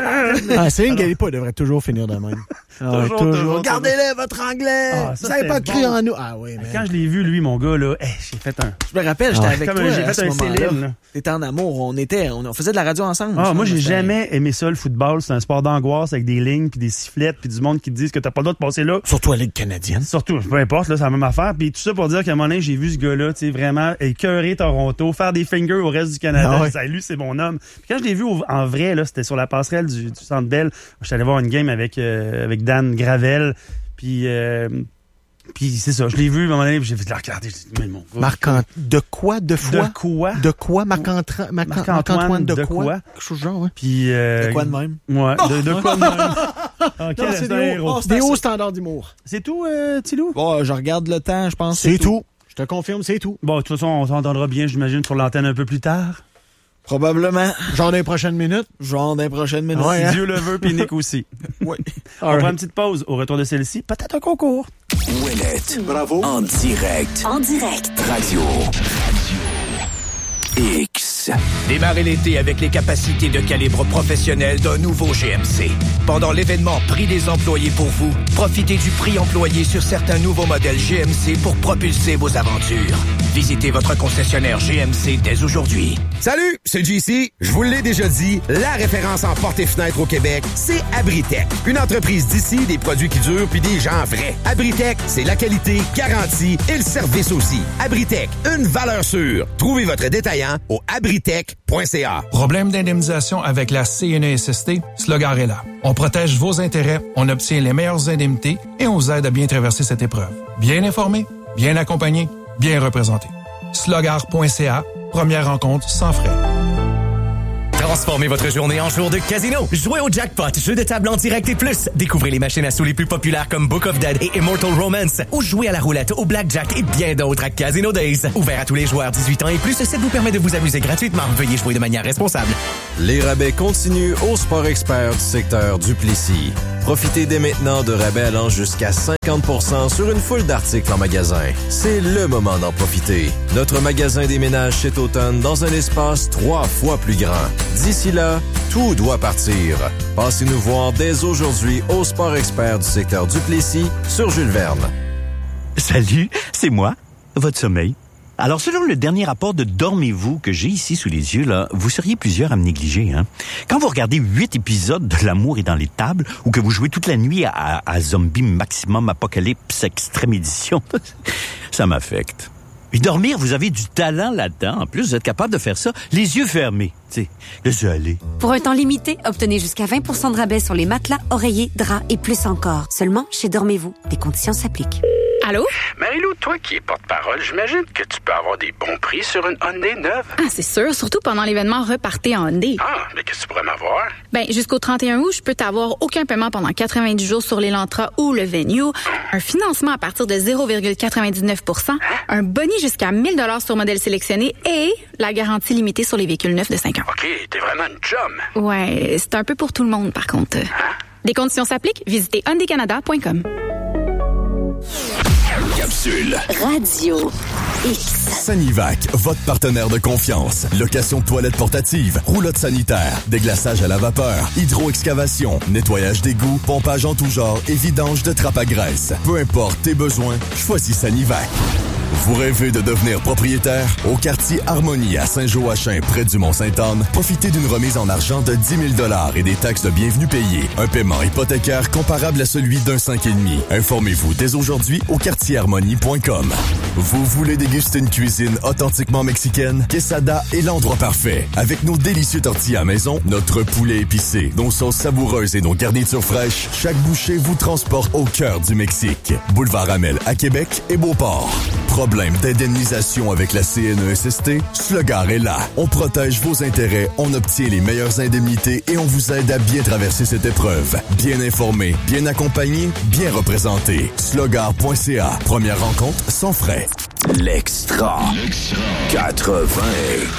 Ah, Céline Galipo devrait toujours finir de même. Ah, Toujours, toujours, Gardez-le, votre anglais! Ah, ça, Vous avez pas c'était cru bon. en nous. Ah oui, mais. Quand je l'ai vu, lui, mon gars, là, hey, j'ai fait un. Je me rappelle, j'étais Ah, avec comme toi un- j'ai à fait ce un moment-là. Céline, là. T'étais en amour. On était, on, on faisait de la radio ensemble. Ah, je moi, pense. j'ai C'était- jamais aimé ça, le football. C'est un sport d'angoisse avec des lignes, puis des sifflettes, puis du monde qui te disent que t'as pas le droit de passer là. Surtout à la Ligue canadienne. Surtout, peu importe, là, c'est la même affaire. Puis tout ça pour dire qu'à un moment donné, j'ai vu ce gars-là, tu sais, vraiment écœurer Toronto, faire des fingers au reste du Canada. Ah ouais. Ça, lui, c'est mon homme. Puis quand je l'ai vu au- en vrai, là, c'était sur la passerelle du, du Centre Bell. Je suis allé voir une game avec, euh, avec Dan Gravel. Puis, euh, puis c'est ça, je l'ai vu à un moment donné, puis j'ai fait la regarder. J'ai dit, mais mon gars. Marc de quoi? De fois? De quoi? De quoi? Marc-Antoine Marc Marc-Antoine de, de quoi? quoi? Quelque chose de genre, ouais. Puis, euh, De quoi de même? Ouais, de, de quoi de même? Ah, quel Non, c'est instant des héros. hauts, des hauts standards d'humour. C'est tout, euh, Tilou? Bon, je regarde le temps, je pense. que C'est tout. Je te confirme, c'est tout. Bon, de toute façon, on s'entendra bien, j'imagine, sur l'antenne un peu plus tard. Probablement. Genre dans les prochaines minutes. Genre dans les prochaines minutes. Ouais, Si hein? Dieu le veut, puis Nick aussi. Oui. On prend une petite pause. Au retour de celle-ci, peut-être un concours. Win it. Bravo. En direct. En direct. Radio. Radio. X. Démarrez l'été avec les capacités de calibre professionnel d'un nouveau G M C. Pendant l'événement Prix des employés pour vous, profitez du prix employé sur certains nouveaux modèles G M C pour propulser vos aventures. Visitez votre concessionnaire G M C dès aujourd'hui. Salut, c'est J C. Je vous l'ai déjà dit, la référence en portes et fenêtres au Québec, c'est Abritech. Une entreprise d'ici, des produits qui durent puis des gens vrais. Abritech, c'est la qualité garantie et le service aussi. Abritech, une valeur sûre. Trouvez votre détaillant au abritech point c a. Problème d'indemnisation avec la C N E S S T? Slogar est là. On protège vos intérêts, on obtient les meilleures indemnités et on vous aide à bien traverser cette épreuve. Bien informé, bien accompagné, bien représenté. slogar point c a, première rencontre sans frais. Transformez votre journée en jour de casino. Jouez au jackpot, jeu de table en direct et plus. Découvrez les machines à sous les plus populaires comme Book of Dead et Immortal Romance. Ou jouez à la roulette, au blackjack et bien d'autres à Casino Days. Ouvert à tous les joueurs dix-huit ans et plus, ça vous permet de vous amuser gratuitement. Veuillez jouer de manière responsable. Les rabais continuent au Sport Expert du secteur Duplessis. Profitez dès maintenant de rabais allant jusqu'à cinquante pour cent sur une foule d'articles en magasin. C'est le moment d'en profiter. Notre magasin des ménages cet automne dans un espace trois fois plus grand. D'ici là, tout doit partir. Passez nous voir dès aujourd'hui au Sport Expert du secteur Duplessis sur Jules Verne. Salut, c'est moi, votre sommeil. Alors, selon le dernier rapport de Dormez-vous que j'ai ici sous les yeux, là, vous seriez plusieurs à me négliger. Hein? Quand vous regardez huit épisodes de L'amour est dans les tables ou que vous jouez toute la nuit à, à Zombie Maximum Apocalypse Extrême Édition, ça m'affecte. Et dormir, vous avez du talent là-dedans. En plus, vous êtes capable de faire ça les yeux fermés. Tu sais, laissez aller. Pour un temps limité, obtenez jusqu'à vingt pour cent de rabais sur les matelas, oreillers, draps et plus encore. Seulement chez Dormez-vous. Des conditions s'appliquent. Allô? Marie-Lou, toi qui es porte-parole, j'imagine que tu peux avoir des bons prix sur une Hyundai neuve. Ah, c'est sûr, surtout pendant l'événement Repartez en Hyundai. Ah, mais qu'est-ce que tu pourrais m'avoir? Ben, jusqu'au trente et un août, je peux t'avoir aucun paiement pendant quatre-vingt-dix jours sur l'Elantra ou le Venue, un financement à partir de zéro virgule quatre-vingt-dix-neuf pour cent, un boni jusqu'à mille dollars sur modèle sélectionné et la garantie limitée sur les véhicules neufs de cinq ans. OK, t'es vraiment une chum. Ouais, c'est un peu pour tout le monde, par contre. Hein? Des conditions s'appliquent, visitez hyundai canada point com. Capsule Radio X. Sanivac, votre partenaire de confiance. Location de toilettes portatives, roulotte sanitaire, déglaçage à la vapeur, hydro-excavation, nettoyage d'égouts, pompage en tout genre et vidange de trappe à graisse. Peu importe tes besoins, choisis Sanivac. Vous rêvez de devenir propriétaire? Au quartier Harmonie à Saint-Joachim, près du Mont-Sainte-Anne, profitez d'une remise en argent de dix mille dollars et des taxes de bienvenue payées. Un paiement hypothécaire comparable à celui d'un cinq virgule cinq. Informez-vous dès aujourd'hui au quartier harmonie point com. Vous voulez déguster une cuisine authentiquement mexicaine? Quesada est l'endroit parfait. Avec nos délicieux tortillas maison, notre poulet épicé, nos sauces savoureuses et nos garnitures fraîches, chaque bouchée vous transporte au cœur du Mexique. Boulevard Amel à Québec et Beauport. Problème d'indemnisation avec la C N E S S T? Slogar est là. On protège vos intérêts, on obtient les meilleures indemnités et on vous aide à bien traverser cette épreuve. Bien informé, bien accompagné, bien représenté. Slogar point c a. Première rencontre sans frais. L'extra. quatre-vingts.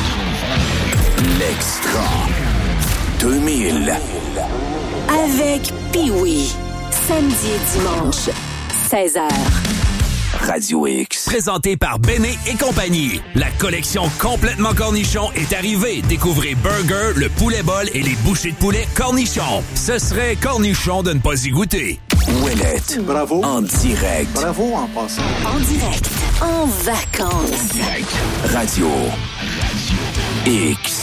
L'extra. deux mille. Avec Pee-Wee. Samedi et dimanche, seize heures. Radio X. Présenté par Béné et compagnie. La collection complètement cornichon est arrivée. Découvrez Burger, le poulet bol et les bouchées de poulet cornichon. Ce serait cornichon de ne pas y goûter. Ouellette. Bravo. En direct. Bravo en passant. En direct. En vacances. Radio. Radio X.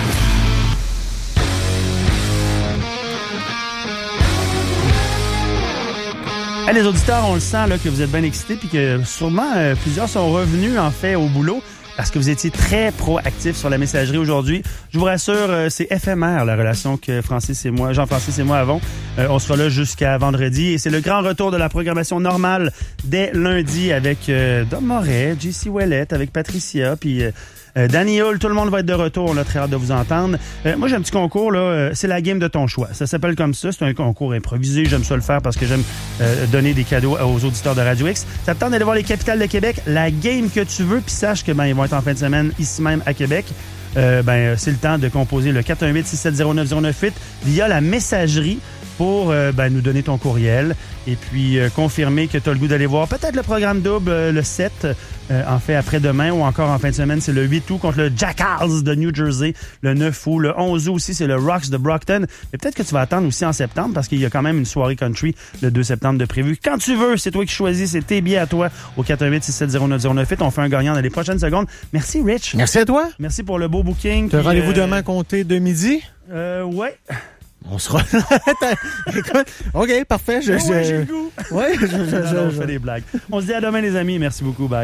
Hey, les auditeurs, on le sent là, que vous êtes bien excités puis que sûrement euh, plusieurs sont revenus en fait au boulot parce que vous étiez très proactifs sur la messagerie aujourd'hui. Je vous rassure, euh, c'est éphémère la relation que Francis et moi, Jean-Francis et moi avons. Euh, on sera là jusqu'à vendredi et c'est le grand retour de la programmation normale dès lundi avec euh, Dom Moret, J C Ouellette, avec Patricia puis... Euh, Euh, Danny Hull, tout le monde va être de retour. On a très hâte de vous entendre. Euh, moi, j'ai un petit concours, là. Euh, c'est la game de ton choix. Ça s'appelle comme ça. C'est un concours improvisé. J'aime ça le faire parce que j'aime euh, donner des cadeaux aux auditeurs de Radio X. Ça te tente d'aller voir les capitales de Québec, la game que tu veux, puis sache que ben ils vont être en fin de semaine ici même à Québec. Euh, ben c'est le temps de composer le quatre un huit six sept zéro neuf zéro neuf huit via la messagerie pour euh, ben, nous donner ton courriel et puis euh, confirmer que tu as le goût d'aller voir peut-être le programme double euh, le sept, euh, en fait après-demain ou encore en fin de semaine, c'est le huit août contre le Jackals de New Jersey, le neuf août, le onze août aussi, c'est le Rocks de Brockton. Mais peut-être que tu vas attendre aussi en septembre parce qu'il y a quand même une soirée country le deux septembre de prévu. Quand tu veux, c'est toi qui choisis, c'est tes billets à toi au quatre un huit six sept zéro neuf zéro neuf huit. On fait un gagnant dans les prochaines secondes. Merci Rich. Merci à toi. Merci pour le beau booking. T'as rendez-vous euh... demain compté de midi? Euh, ouais. On sera... Écoute, OK, parfait. Je, oh, ouais, je... j'ai le goût. Ouais, je, je, non, je, non, je... je fais des blagues. On se dit à demain, les amis. Merci beaucoup. Bye.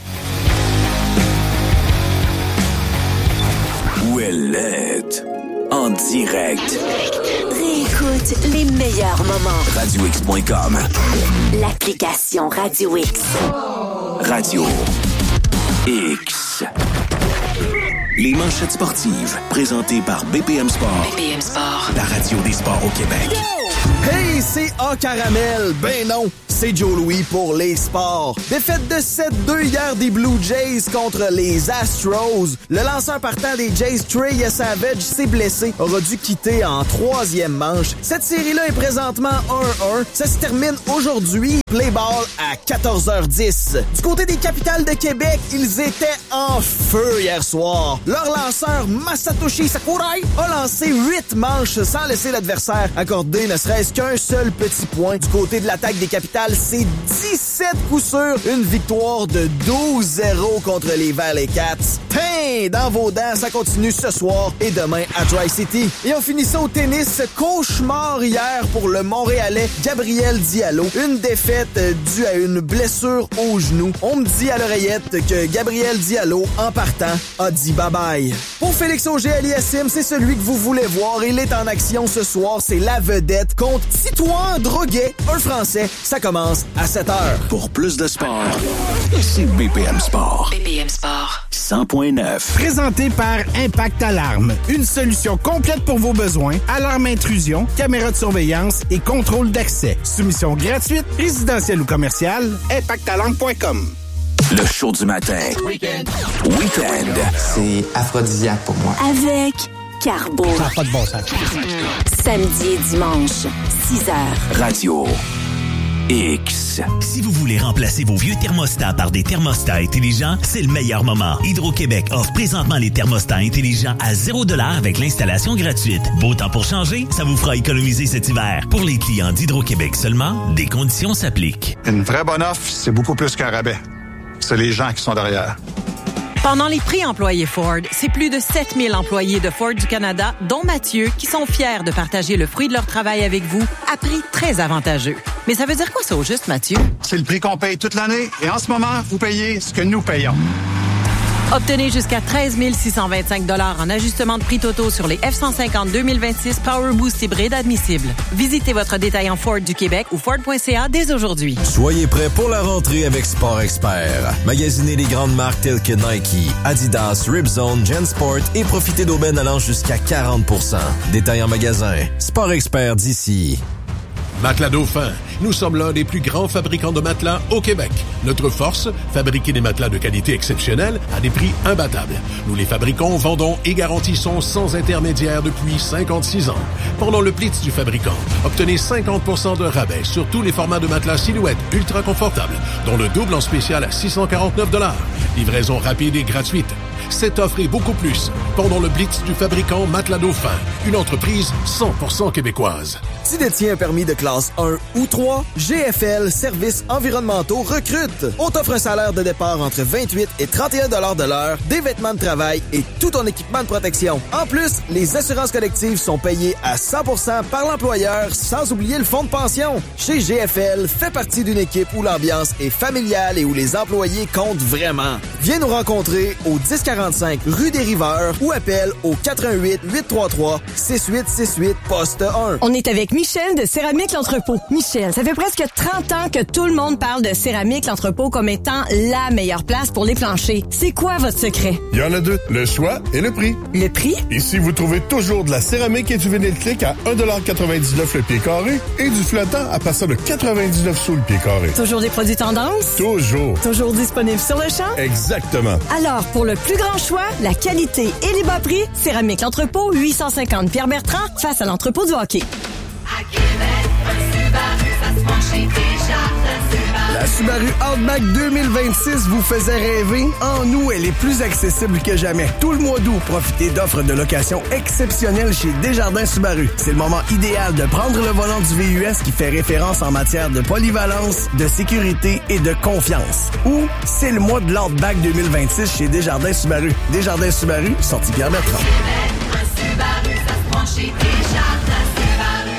Ouellette. En direct. Réécoute les meilleurs moments. radio x point com. L'application Radio X. Radio X. Les manchettes sportives, présentées par B P M Sport. B P M Sport. La radio des sports au Québec. Hey, c'est A Caramel. Ben non, c'est Joe Louis pour les sports. Défaite de sept deux hier des Blue Jays contre les Astros. Le lanceur partant des Jays, Trey Savage, s'est blessé, aura dû quitter en troisième manche. Cette série-là est présentement un un. Ça se termine aujourd'hui. Play ball à quatorze heures dix. Du côté des Capitales de Québec, ils étaient en feu hier soir. Leur lanceur, Masatoshi Sakurai, a lancé huit manches sans laisser l'adversaire accorder ne serait-ce qu'un seul petit point. Du côté de l'attaque des Capitales, c'est dix-sept coups sûrs. Une victoire de douze zéro contre les Valley Cats. Tain! Dans vos dents, ça continue ce soir et demain à Tri-City. Et on finit ça au tennis. Cauchemar hier pour le Montréalais Gabriel Diallo. Une défaite due à une blessure au genou. On me dit à l'oreillette que Gabriel Diallo, en partant, a dit bye-bye. Pour Félix Auger-Aliassime, c'est celui que vous voulez voir. Il est en action ce soir. C'est la vedette contre Titouan Droguet, un Français. Ça commence à sept heures. Pour plus de sport, c'est B P M Sport. B P M Sport. cent point neuf. Présenté par Impact Alarme. Une solution complète pour vos besoins. Alarme intrusion, caméra de surveillance et contrôle d'accès. Soumission gratuite, résidentielle ou commerciale. impact alarme point com. Le show du matin. Weekend. Weekend. C'est aphrodisiaque pour moi. Avec Carbo. Ça n'a pas de bon sens. Samedi et dimanche, six heures. Radio X. Si vous voulez remplacer vos vieux thermostats par des thermostats intelligents, c'est le meilleur moment. Hydro-Québec offre présentement les thermostats intelligents à zéro dollar avec l'installation gratuite. Beau temps pour changer, ça vous fera économiser cet hiver. Pour les clients d'Hydro-Québec seulement, des conditions s'appliquent. Une vraie bonne offre, c'est beaucoup plus qu'un rabais. C'est les gens qui sont derrière. Pendant les prix employés Ford, c'est plus de sept mille employés de Ford du Canada, dont Mathieu, qui sont fiers de partager le fruit de leur travail avec vous à prix très avantageux. Mais ça veut dire quoi ça au juste, Mathieu? C'est le prix qu'on paye toute l'année et en ce moment, vous payez ce que nous payons. Obtenez jusqu'à treize mille six cent vingt-cinq dollars en ajustement de prix totaux sur les F cent cinquante deux mille vingt-six Power Boost hybride admissibles. Visitez votre détaillant Ford du Québec ou Ford point C A dès aujourd'hui. Soyez prêts pour la rentrée avec Sport Expert. Magasinez les grandes marques telles que Nike, Adidas, Ripzone, JanSport et profitez d'aubaines allant jusqu'à quarante pour cent. Détail en magasin. Sport Expert d'ici. Matelas Dauphin. Nous sommes l'un des plus grands fabricants de matelas au Québec. Notre force, fabriquer des matelas de qualité exceptionnelle à des prix imbattables. Nous les fabriquons, vendons et garantissons sans intermédiaire depuis cinquante-six ans. Pendant le Blitz du fabricant, obtenez cinquante pour cent de rabais sur tous les formats de matelas silhouette ultra confortables, dont le double en spécial à six cent quarante-neuf dollars. Livraison rapide et gratuite. Cette offre et beaucoup plus pendant le Blitz du fabricant Matelas Dauphin, une entreprise cent pour cent québécoise. Tu détiens un permis de classe un ou trois, G F L Services environnementaux recrute. On t'offre un salaire de départ entre vingt-huit et trente et un dollars de l'heure, des vêtements de travail et tout ton équipement de protection. En plus, les assurances collectives sont payées à cent pour cent par l'employeur, sans oublier le fonds de pension. Chez G F L, fais partie d'une équipe où l'ambiance est familiale et où les employés comptent vraiment. Viens nous rencontrer au dix quarante-cinq rue des Riveurs ou appelle au quatre un huit, huit trois trois, six huit six huit, poste un. On est avec Michel de Céramique L'Entrepôt. Michel, ça fait presque trente ans que tout le monde parle de Céramique L'Entrepôt comme étant la meilleure place pour les planchers. C'est quoi votre secret? Il y en a deux, le choix et le prix. Le prix? Ici, vous trouvez toujours de la céramique et du vinyle clic à un dollar quatre-vingt-dix-neuf le pied carré et du flottant à partir de quatre-vingt-dix-neuf sous le pied carré. Toujours des produits tendance? Toujours. Toujours disponibles sur le champ? Exactement. Alors, pour le plus grand choix, la qualité et les bas prix, Céramique L'Entrepôt, huit cent cinquante Pierre-Bertrand, face à l'entrepôt du hockey. À Québec, un Subaru, ça se penche chez Desjardins. La Subaru Outback deux mille vingt-six vous faisait rêver? En nous, elle est plus accessible que jamais. Tout le mois d'août, profitez d'offres de location exceptionnelles chez Desjardins Subaru. C'est le moment idéal de prendre le volant du V U S qui fait référence en matière de polyvalence, de sécurité et de confiance. Ou c'est le mois de l'Outback deux mille vingt-six chez Desjardins Subaru. Desjardins Subaru, sortie Pierre-Bertrand. Un Subaru, ça se penche chez Desjardins Subaru.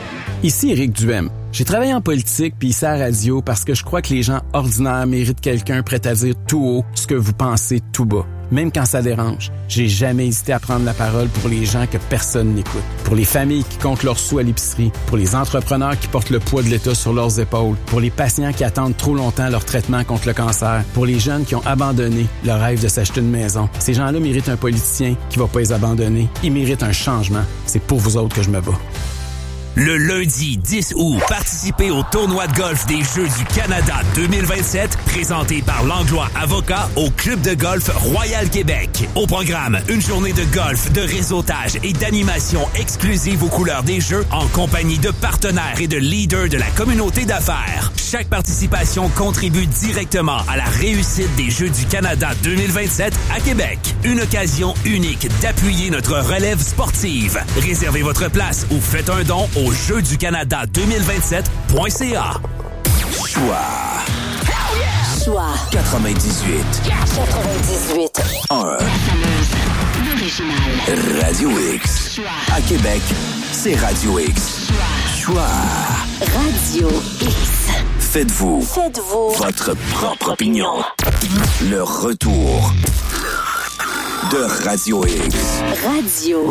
Ici Éric Duhem. J'ai travaillé en politique puis ici à la radio parce que je crois que les gens ordinaires méritent quelqu'un prêt à dire tout haut ce que vous pensez tout bas. Même quand ça dérange, j'ai jamais hésité à prendre la parole pour les gens que personne n'écoute. Pour les familles qui comptent leurs sous à l'épicerie, pour les entrepreneurs qui portent le poids de l'État sur leurs épaules, pour les patients qui attendent trop longtemps leur traitement contre le cancer, pour les jeunes qui ont abandonné le rêve de s'acheter une maison. Ces gens-là méritent un politicien qui va pas les abandonner. Ils méritent un changement. C'est pour vous autres que je me bats. Le lundi dix août, participez au tournoi de golf des Jeux du Canada deux mille vingt-sept, présenté par Langlois Avocat au Club de golf Royal Québec. Au programme, une journée de golf, de réseautage et d'animation exclusive aux couleurs des Jeux en compagnie de partenaires et de leaders de la communauté d'affaires. Chaque participation contribue directement à la réussite des Jeux du Canada deux mille vingt-sept à Québec. Une occasion unique d'appuyer notre relève sportive. Réservez votre place ou faites un don au jeux du Canada deux mille vingt-sept point c a. Choix. Choix. quatre-vingt-dix-huit. quatre-vingt-dix-huit. un. L'original. Radio X. Choix. À Québec, c'est Radio X. Choix. Radio X. Faites-vous. Faites-vous. Votre propre opinion. Le retour de Radio X. Radio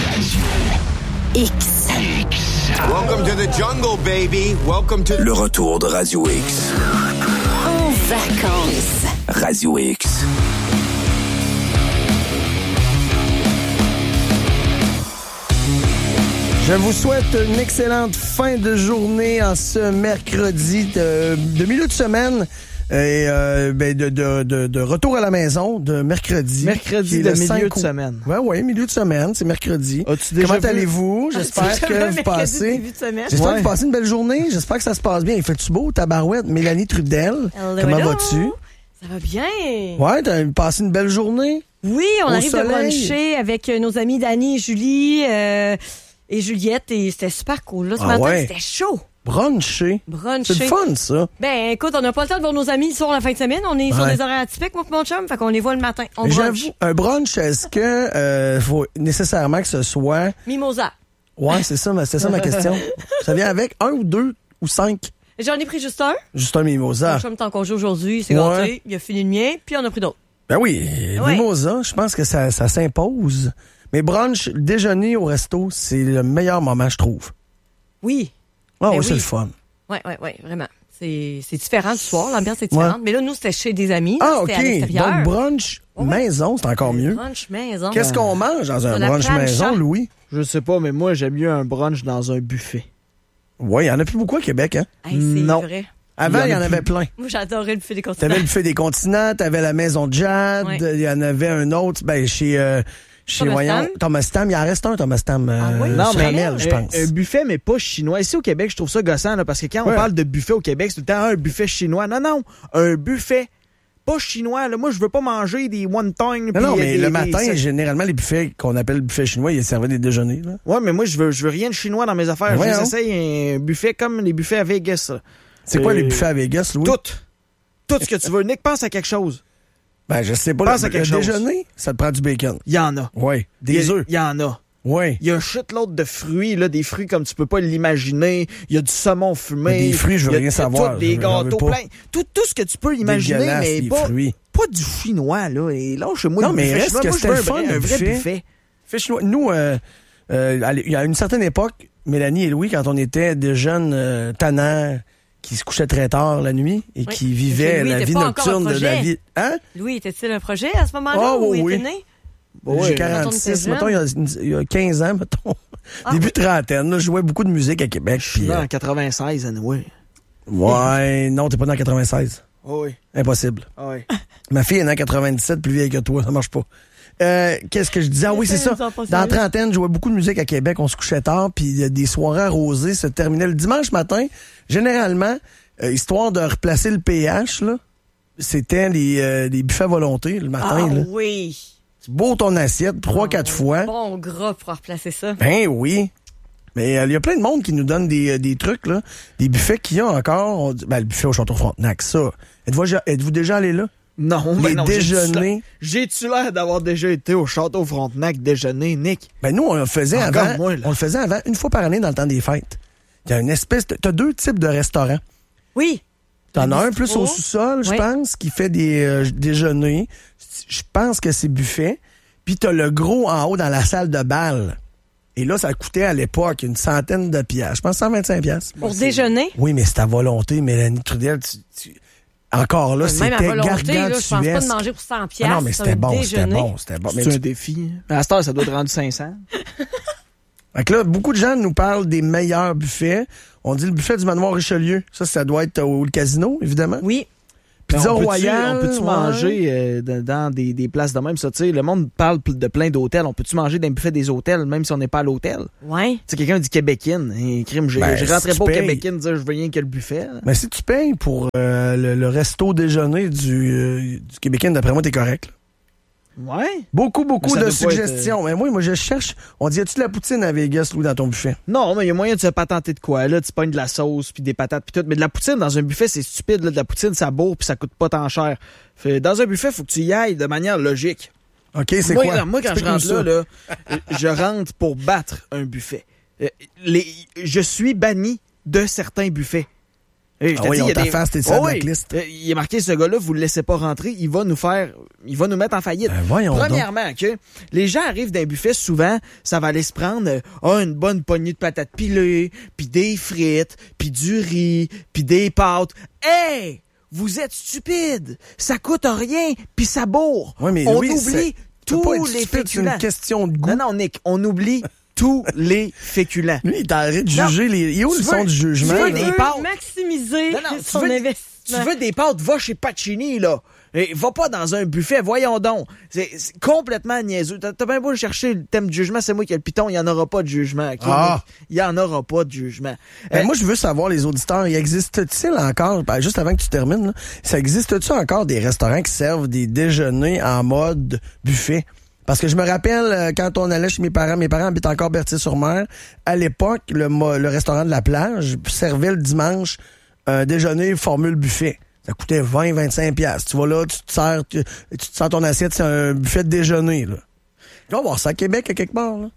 X. Welcome to the jungle, baby. Welcome to... Le retour de Radio X. En vacances. Radio X. Je vous souhaite une excellente fin de journée en ce mercredi de, de milieu de semaine. Et euh, ben de, de, de, de retour à la maison de mercredi. Mercredi de milieu de semaine. Ouais, ouais, milieu de semaine, c'est mercredi. As-tu déjà Comment vu? allez-vous? J'espère As-tu que déjà vous vu passez. début de semaine? J'espère Ouais. que vous passez une belle journée. J'espère que ça se passe bien. Il fait-tu beau, tabarouette? Mélanie Trudel. Hello, Comment hello. vas-tu? Ça va bien. Ouais, t'as passé une belle journée? Oui, on Au arrive soleil. de bruncher avec euh, nos amis Dani et Julie euh, et Juliette et c'était super cool. Là, ce Ah matin, ouais. c'était chaud. Bruncher. Bruncher. C'est le fun, ça. Ben, écoute, on n'a pas le temps de voir nos amis sur la fin de semaine. On est sur Ouais. des horaires atypiques, moi et mon chum. Fait qu'on les voit le matin. On Mais brunch. j'avoue, un brunch, est-ce que euh, faut nécessairement que ce soit... Mimosa. Ouais, c'est ça, ma- c'est ça ma question. Ça vient avec un ou deux ou cinq? J'en ai pris juste un. Juste un mimosa. Mon chum est en congé aujourd'hui. C'est Ouais. gâté. Il a fini le mien. Puis on a pris d'autres. Ben oui, Ouais. mimosa, je pense que ça, ça s'impose. Mais brunch, déjeuner au resto, c'est le meilleur moment, je trouve. Oui. Ah Ben oui, c'est oui. le fun. Oui, oui, oui, vraiment. C'est c'est différent du soir. L'ambiance est différente. Ouais. Mais là, nous, c'était chez des amis. Ah, C'était à OK. l'extérieur. Donc, brunch maison, c'est encore mieux. Brunch maison. Qu'est-ce qu'on mange dans un On a brunch plancha. maison, Louis? Je sais pas, mais moi, j'aime mieux un brunch dans un buffet. Oui, il y en a plus beaucoup à Québec, hein? Hey, c'est Non. vrai. Avant, il y en, a avait plein. Moi, j'adorais le buffet des continents. T'avais le buffet des continents, t'avais la maison de Jade, il Ouais. y en avait un autre, ben, chez, euh, chez Thomas voyons, Tam. Thomas Tam. Il en reste un, Thomas Tam. Euh, Ah oui? Non, sur mais Amel, je un- pense. Un buffet, mais pas chinois. Ici, au Québec, je trouve ça gossant, là, parce que quand Ouais. on parle de buffet au Québec, c'est tout le temps ah, un buffet chinois. Non, non, un buffet pas chinois. Là. Moi, je veux pas manger des wonton. Non, non, mais le matin, généralement, les buffets qu'on appelle buffet chinois, ils servaient des déjeuners. Là. Ouais, mais moi, je veux, je veux rien de chinois dans mes affaires. Ouais, je hein? essaye un buffet comme les buffets à Vegas. là. C'est quoi Euh, les buffets à Vegas, Louis? Tout. Tout ce que tu veux. Nick, pense à quelque chose. Ben, je sais pas. Pense le, à quelque le chose. déjeuner, ça te prend du bacon. Il y en a. Oui. Il Des y a- œufs. Il y en a. Oui. Il y a un shitload de fruits, là, des fruits comme tu peux pas l'imaginer. Il y a du saumon fumé. Mais des fruits, je veux Il y a rien tout- savoir. Des J'en veux gâteaux pas. pleins. Tout, tout ce que tu peux imaginer, Dégueulasse, mais les pas, fruits. pas du chinois, là. Et là, chez moi, Non, le mais buffet reste chinois, que moi, je c'était veux le un fun, vrai, le un vrai buffet. buffet. Buffet chinois. Nous, euh, euh, allez, il y a une certaine époque, Mélanie et Louis, quand on était des jeunes euh, tannants qui se couchaient très tard la nuit et Oui. qui vivaient Louis la était vie pas encore un nocturne de la projet. vie. Hein? Louis, était-il un projet à ce moment-là Ah, où oui, il oui. était né? J'ai Quand on quarante-six, était mettons, il y, a, il y a quinze ans, mettons. Ah, Début oui. trentaine, là, je jouais beaucoup de musique à Québec. Je suis puis, né euh, en quatre-vingt-seize, anyway. ouais, non, t'es pas né en quatre-vingt-seize. Oh oui. Impossible. Ah oui. Ma fille est née en quatre-vingt-dix-sept, plus vieille que toi, ça marche pas. Euh, qu'est-ce que je disais? Ah oui, c'est ça. Dans la trentaine, je jouais beaucoup de musique à Québec, on se couchait tard, puis il y a des soirées arrosées se terminaient le dimanche matin. Généralement, euh, histoire de replacer le P H, là, c'était les, euh, les buffets à volonté le matin. Ah là. oui. C'est beau ton assiette, trois, quatre fois. Bon gras pour replacer ça. Ben oui. Mais euh, il y a plein de monde qui nous donne des, euh, des trucs, là. Des buffets qu'il y a encore. On dit- ben, le buffet au Château Frontenac, ça. Êtes-vous, ja- êtes-vous déjà allé là? Non, Les ben non. j'ai-tu déjeuners. l'air- J'ai-tu l'air d'avoir déjà été au Château Frontenac déjeuner, Nick? Ben nous, on le faisait Encore avant. moins, là. On le faisait avant, une fois par année dans le temps des fêtes. Il y a une espèce de. T'as deux types de restaurants. Oui. T'en as un bistrot. plus au sous-sol, je Oui. pense, qui fait des euh, déjeuners. Je pense que c'est buffet. Puis t'as le gros en haut dans la salle de bal. Et là, ça coûtait à l'époque une centaine de piastres. Je pense cent vingt-cinq piastres. Pour déjeuner? Oui, mais c'est à volonté, Mélanie Trudel. Tu, tu- Encore là, Même à c'était volonté, là, je pense gargantuesque. pas de manger pour cent Ah piastres. non, mais ça c'était va bon, c'était déjeuner. bon, c'était bon. Mais C'est tu- un défi. À cette heure, ça doit être rendu cinq cents. Fait que là, beaucoup de gens nous parlent des meilleurs buffets. On dit le buffet du Manoir Richelieu. Ça, ça doit être au, au casino, évidemment. Oui. Pizza on peut-tu, Royale. on peut-tu ouais. manger euh, de- dans des, des places de même, ça, tu sais, le monde parle de plein d'hôtels. On peut-tu manger dans le buffet des hôtels, même si on n'est pas à l'hôtel? Ouais. Tu sais, quelqu'un dit Québécois, et crime, j'ai, Ben, je rentrais si pas au tu payes. Québécois dire je veux rien que le buffet. là. Mais si tu payes pour euh, le, le resto déjeuner du, euh, du Québécois, d'après moi, t'es correct. Là. Ouais. Beaucoup, beaucoup Mais ça de doit pas être, suggestions. Mais moi, moi, je cherche. On dit, as-tu de la poutine à Vegas, Louis, dans ton buffet? Non, mais il y a moyen de se patenter de quoi. Là, tu pognes de la sauce, puis des patates, puis tout. Mais de la poutine dans un buffet, c'est stupide. Là. De la poutine, ça bourre, puis ça coûte pas tant cher. Fait, dans un buffet, faut que tu y ailles de manière logique. OK, c'est moi, quoi? Là, moi, quand je rentre là, là, je rentre pour battre un buffet. Euh, Les, je suis banni de certains buffets. Et je Ah te oui, dis, on il y a des- t'afface, t'es sur la Oh oui. blacklist. Euh, Il est marqué, ce gars-là, vous le laissez pas rentrer, il va nous faire, il va nous mettre en faillite. Ben, voyons donc. Premièrement, que les gens arrivent d'un buffet, souvent, ça va aller se prendre euh, ah, une bonne poignée de patates pilées, puis des frites, puis du riz, puis des pâtes. Hey! Vous êtes stupides! Ça coûte rien, puis ça bourre. Ouais, mais on Louis, c'est- oublie tu peux tous pas être les stupide, c'est féculents. une question de goût. Non, non, Nick, on oublie tous les féculents. Lui, il t'arrête de Non. juger les. Il est où Tu le veux- son du jugement? tu veux là? des Veut pâtes. maximiser Non, non, tu son veux- investissement. Tu veux des pâtes, va chez Pacini, là. Et va pas dans un buffet, voyons donc. C'est, c'est complètement niaiseux. T'as, t'as bien beau chercher le thème du jugement, c'est moi qui ai le piton, il y en aura pas de jugement. ok? Ah. Il y en aura pas de jugement. Ben, Euh, moi, je veux savoir, les auditeurs, il existe-t-il encore, ben, juste avant que tu termines, là, ça existe-tu encore des restaurants qui servent des déjeuners en mode buffet? Parce que je me rappelle, euh, quand on allait chez mes parents, mes parents habitent encore Berthier-sur-Mer, à l'époque, le, mo- le restaurant de la plage servait le dimanche un déjeuner formule buffet. Ça coûtait vingt à vingt-cinq piastres. Tu vas là, tu te sers, tu, tu te sers ton assiette, c'est un buffet de déjeuner, là. On va voir ça à Québec, à quelque part, là.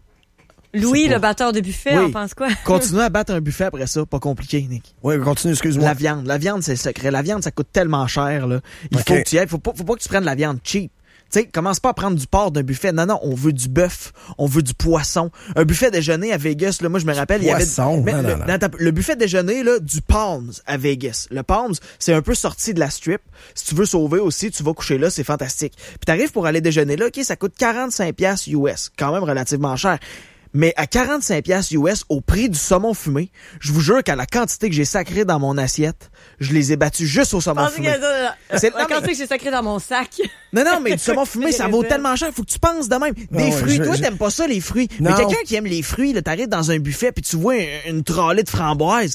Louis, C'est pas- le batteur de buffet, Oui. on pense quoi? Continue à battre un buffet après ça, pas compliqué, Nick. Oui, continue, excuse-moi. La viande. La viande, c'est le secret. La viande, ça coûte tellement cher, là. Il Ok. faut que tu y ailles. Faut pas, faut pas que tu prennes la viande cheap. Tu sais, commence pas à prendre du porc d'un buffet. Non, non, on veut du bœuf, on veut du poisson. Un buffet déjeuner à Vegas, là, moi, je me rappelle, il y avait... poisson? Mais Non, le, non, non. dans ta- le buffet déjeuner, là, du Palms à Vegas. Le Palms, c'est un peu sorti de la strip. Si tu veux sauver aussi, tu vas coucher là, c'est fantastique. Puis t'arrives pour aller déjeuner là, OK, ça coûte quarante-cinq piastres U S. Quand même relativement cher. Mais à quarante-cinq piastres U S, au prix du saumon fumé, je vous jure qu'à la quantité que j'ai sacré dans mon assiette, je les ai battus juste au saumon Pensez fumé. que C'est- la non, mais- quantité que j'ai sacré dans mon sac. Non, non, mais du saumon fumé, Des ça vaut raisins. tellement cher. Faut que tu penses de même. Des Ah ouais, fruits. je- Toi, je- t'aimes pas ça, les fruits. Non. Mais quelqu'un qui aime les fruits, là, t'arrives dans un buffet puis tu vois une, une trolley de framboises.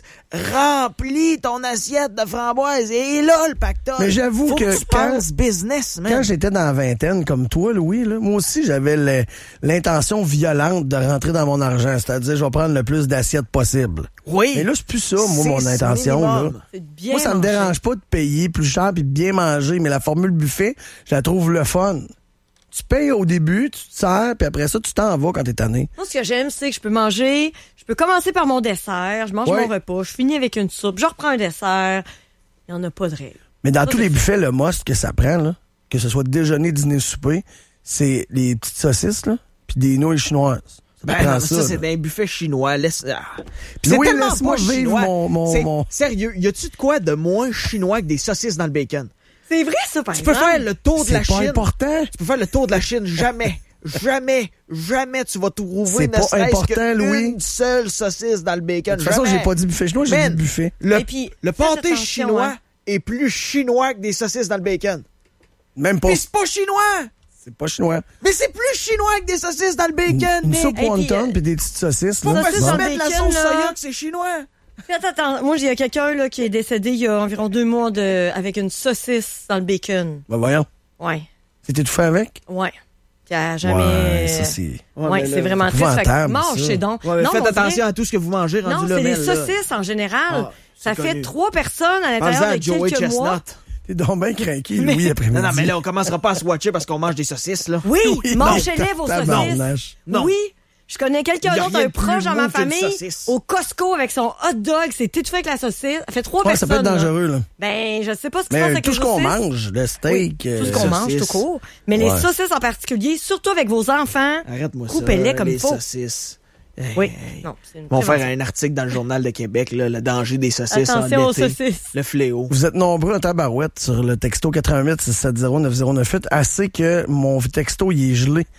Remplis ton assiette de framboises. Et là, le pactole. Mais j'avoue Faut que que tu quand- penses business, man. Quand j'étais dans la vingtaine, comme toi, Louis, là, moi aussi, j'avais le- l'intention violente de rentrer dans mon argent. C'est-à-dire, je vais prendre le plus d'assiettes possible. Oui. Mais là, c'est plus ça, moi, C'est mon intention. Là. minimum. C'est de bien Moi, ça me manger. dérange pas de payer plus cher puis de bien manger, mais la formule buffet, je la trouve le fun. Tu payes au début, tu te sers, puis après ça, tu t'en vas quand t'es tanné. Moi, ce que j'aime, c'est que je peux manger, je peux commencer par mon dessert, je mange Ouais. mon repas, je finis avec une soupe, je reprends un dessert. Il n'y en a pas de règle. Mais dans Ça, tous c'est les ça. buffets, le must que ça prend, là, que ce soit déjeuner, dîner, souper, c'est les petites saucisses, là, puis des nouilles chinoises. Ça Ben prend non, ça, ça, là. c'est d'un buffet chinois. Laisse... ah. Puis c'est Louis, tellement laisse-moi pas vivre chinois. mon- mon- C'est- mon- Sérieux, y a-tu de quoi de moins chinois que des saucisses dans le bacon? C'est vrai, ça, par Tu peux exemple. faire le tour de la C'est pas Chine. important. Tu peux faire le tour de la Chine. Jamais, jamais, jamais tu vas trouver C'est ne pas serait-ce important, que Louis. une seule saucisse dans le bacon. De toute façon, Jamais. j'ai pas dit buffet chinois, j'ai Man, dit buffet. Le, Et puis, le faites pâté attention, chinois hein. est plus chinois que des saucisses dans le bacon. Même pas. Mais c'est pas chinois! C'est pas chinois. Mais c'est plus chinois que des saucisses dans le bacon! Une mais- soupe Et puis, wonton euh, puis des petites saucisses. Faut là. pas saucisses se dans mettre le la bacon, sauce là. soya que c'est chinois! Attends, attends. Moi, il y a quelqu'un là, qui est décédé il y a environ deux mois de... avec une saucisse dans le bacon. Ben voyons. Ouais, C'était tout fait avec? ouais. Qui a jamais... Ouais, ça c'est... Ouais, Ouais, mais c'est là, vraiment c'est triste. Fait que épouvantable, mange, ça. c'est donc. Ouais, mais Non, faites mais on dirait- attention à tout ce que vous mangez rendu Non, là, c'est les Mel, là. saucisses en général. Ah, ça c'est fait connu. trois personnes à Parle-en l'intérieur à de Joey quelques mois. Chestnut. T'es donc bien craqué, Louis, après-midi. Non, non, mais là, on commencera pas à se watcher parce qu'on mange des saucisses, là. Oui, Oui, mangez-les non, vos tabarnak. saucisses. Non. Oui, je connais quelqu'un Il y a d'autre, rien un de plus proche dans ma mou qu'une famille, saucisse. au Costco avec son hot dog, c'est étouffé avec la saucisse. Ça fait trois Ouais, ça personnes. peut être là. dangereux, là. Ben, je sais pas ce qui se passe Mais avec tout les ce qu'on saucisses. mange, le steak... Tout ce euh, qu'on mange, saucisses. tout court. Mais les Ouais. saucisses en particulier, surtout avec vos enfants, Arrête-moi ça. coupez-les comme les il faut. saucisses. Hey, Oui. hey. Non, c'est une Ils vont faire prévention. un article dans le Journal de Québec, là, le danger des saucisses Attention en aux été. saucisses. Le fléau. Vous êtes nombreux en tabarouette sur le texto quatre un huit six sept zéro neuf zéro neuf huit, assez que mon texto, il est gelé.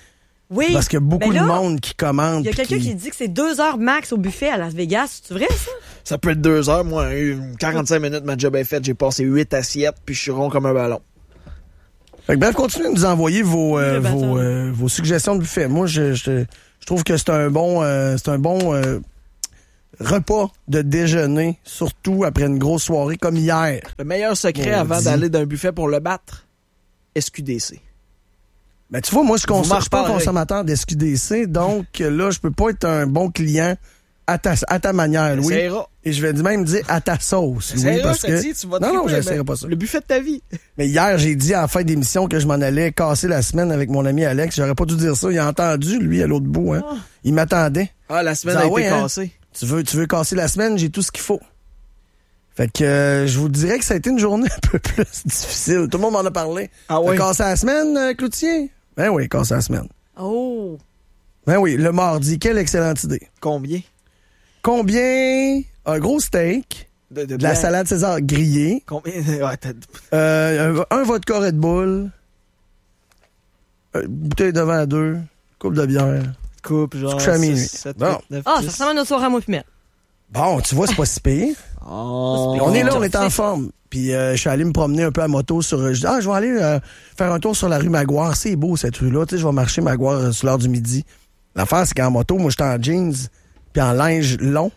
Oui. Parce qu'il y a beaucoup Ben là, de monde qui commande. Il y a quelqu'un qui... qui dit que c'est deux heures max au buffet à Las Vegas. C'est vrai, ça? Ça peut être deux heures. Moi, quarante-cinq minutes, ma job est faite. J'ai passé huit assiettes, puis je suis rond comme un ballon. Fait que bref, continuez de nous envoyer vos, euh, vos, euh, vos suggestions de buffet. Moi, je, je, je trouve que c'est un bon, euh, c'est un bon euh, repas de déjeuner, surtout après une grosse soirée comme hier. Le meilleur secret On avant dit. d'aller d'un buffet pour le battre, S Q D C. Ben, tu vois, moi, je Vous consomme, je suis pas un marche consommateur d'S Q D C, donc là, je peux pas être un bon client à ta, à ta manière, Louis. Essayeras. Et je vais même dire à ta sauce, Louis, Essayeras, parce ça que... dit, tu vas te non, non, triper, j'essaierai ben, pas ça. Le buffet de ta vie. Mais hier, j'ai dit à la fin d'émission que je m'en allais casser la semaine avec mon ami Alex. J'aurais pas dû dire ça. Il a entendu, lui, à l'autre bout. Hein. Oh. Il m'attendait. Ah, la semaine Il a dit, été ah ouais, hein, cassée. Tu veux, tu veux casser la semaine? J'ai tout ce qu'il faut. Fait que euh, je vous dirais que ça a été une journée un peu plus difficile. Tout le monde m'en a parlé. Ah oui? T'as cassé la semaine, euh, Cloutier? Ben oui, cassé la semaine. Oh! Ben oui, le mardi. Quelle excellente idée. Combien? Combien? Un gros steak. De, de, De la bière. salade César grillée. Combien? Ouais, t'as- Euh, un, un vodka Red Bull. Une bouteille de vin à deux. Coupe de bière. Coupe, genre. couches à minuit. six, sept, Bon. huit, neuf, Ah, dix. ça ressemble à notre soirée à moi puis Mel. Bon, tu vois, c'est pas si pire. Oh. On est là, on est en forme. Puis euh, je suis allé me promener un peu à moto sur... Je dis, ah, je vais aller euh, faire un tour sur la rue Maguire. C'est beau, cette rue-là. Tu sais, je vais marcher Maguire euh, sur l'heure du midi. L'affaire, c'est qu'en moto, moi, j'étais en jeans puis en linge long.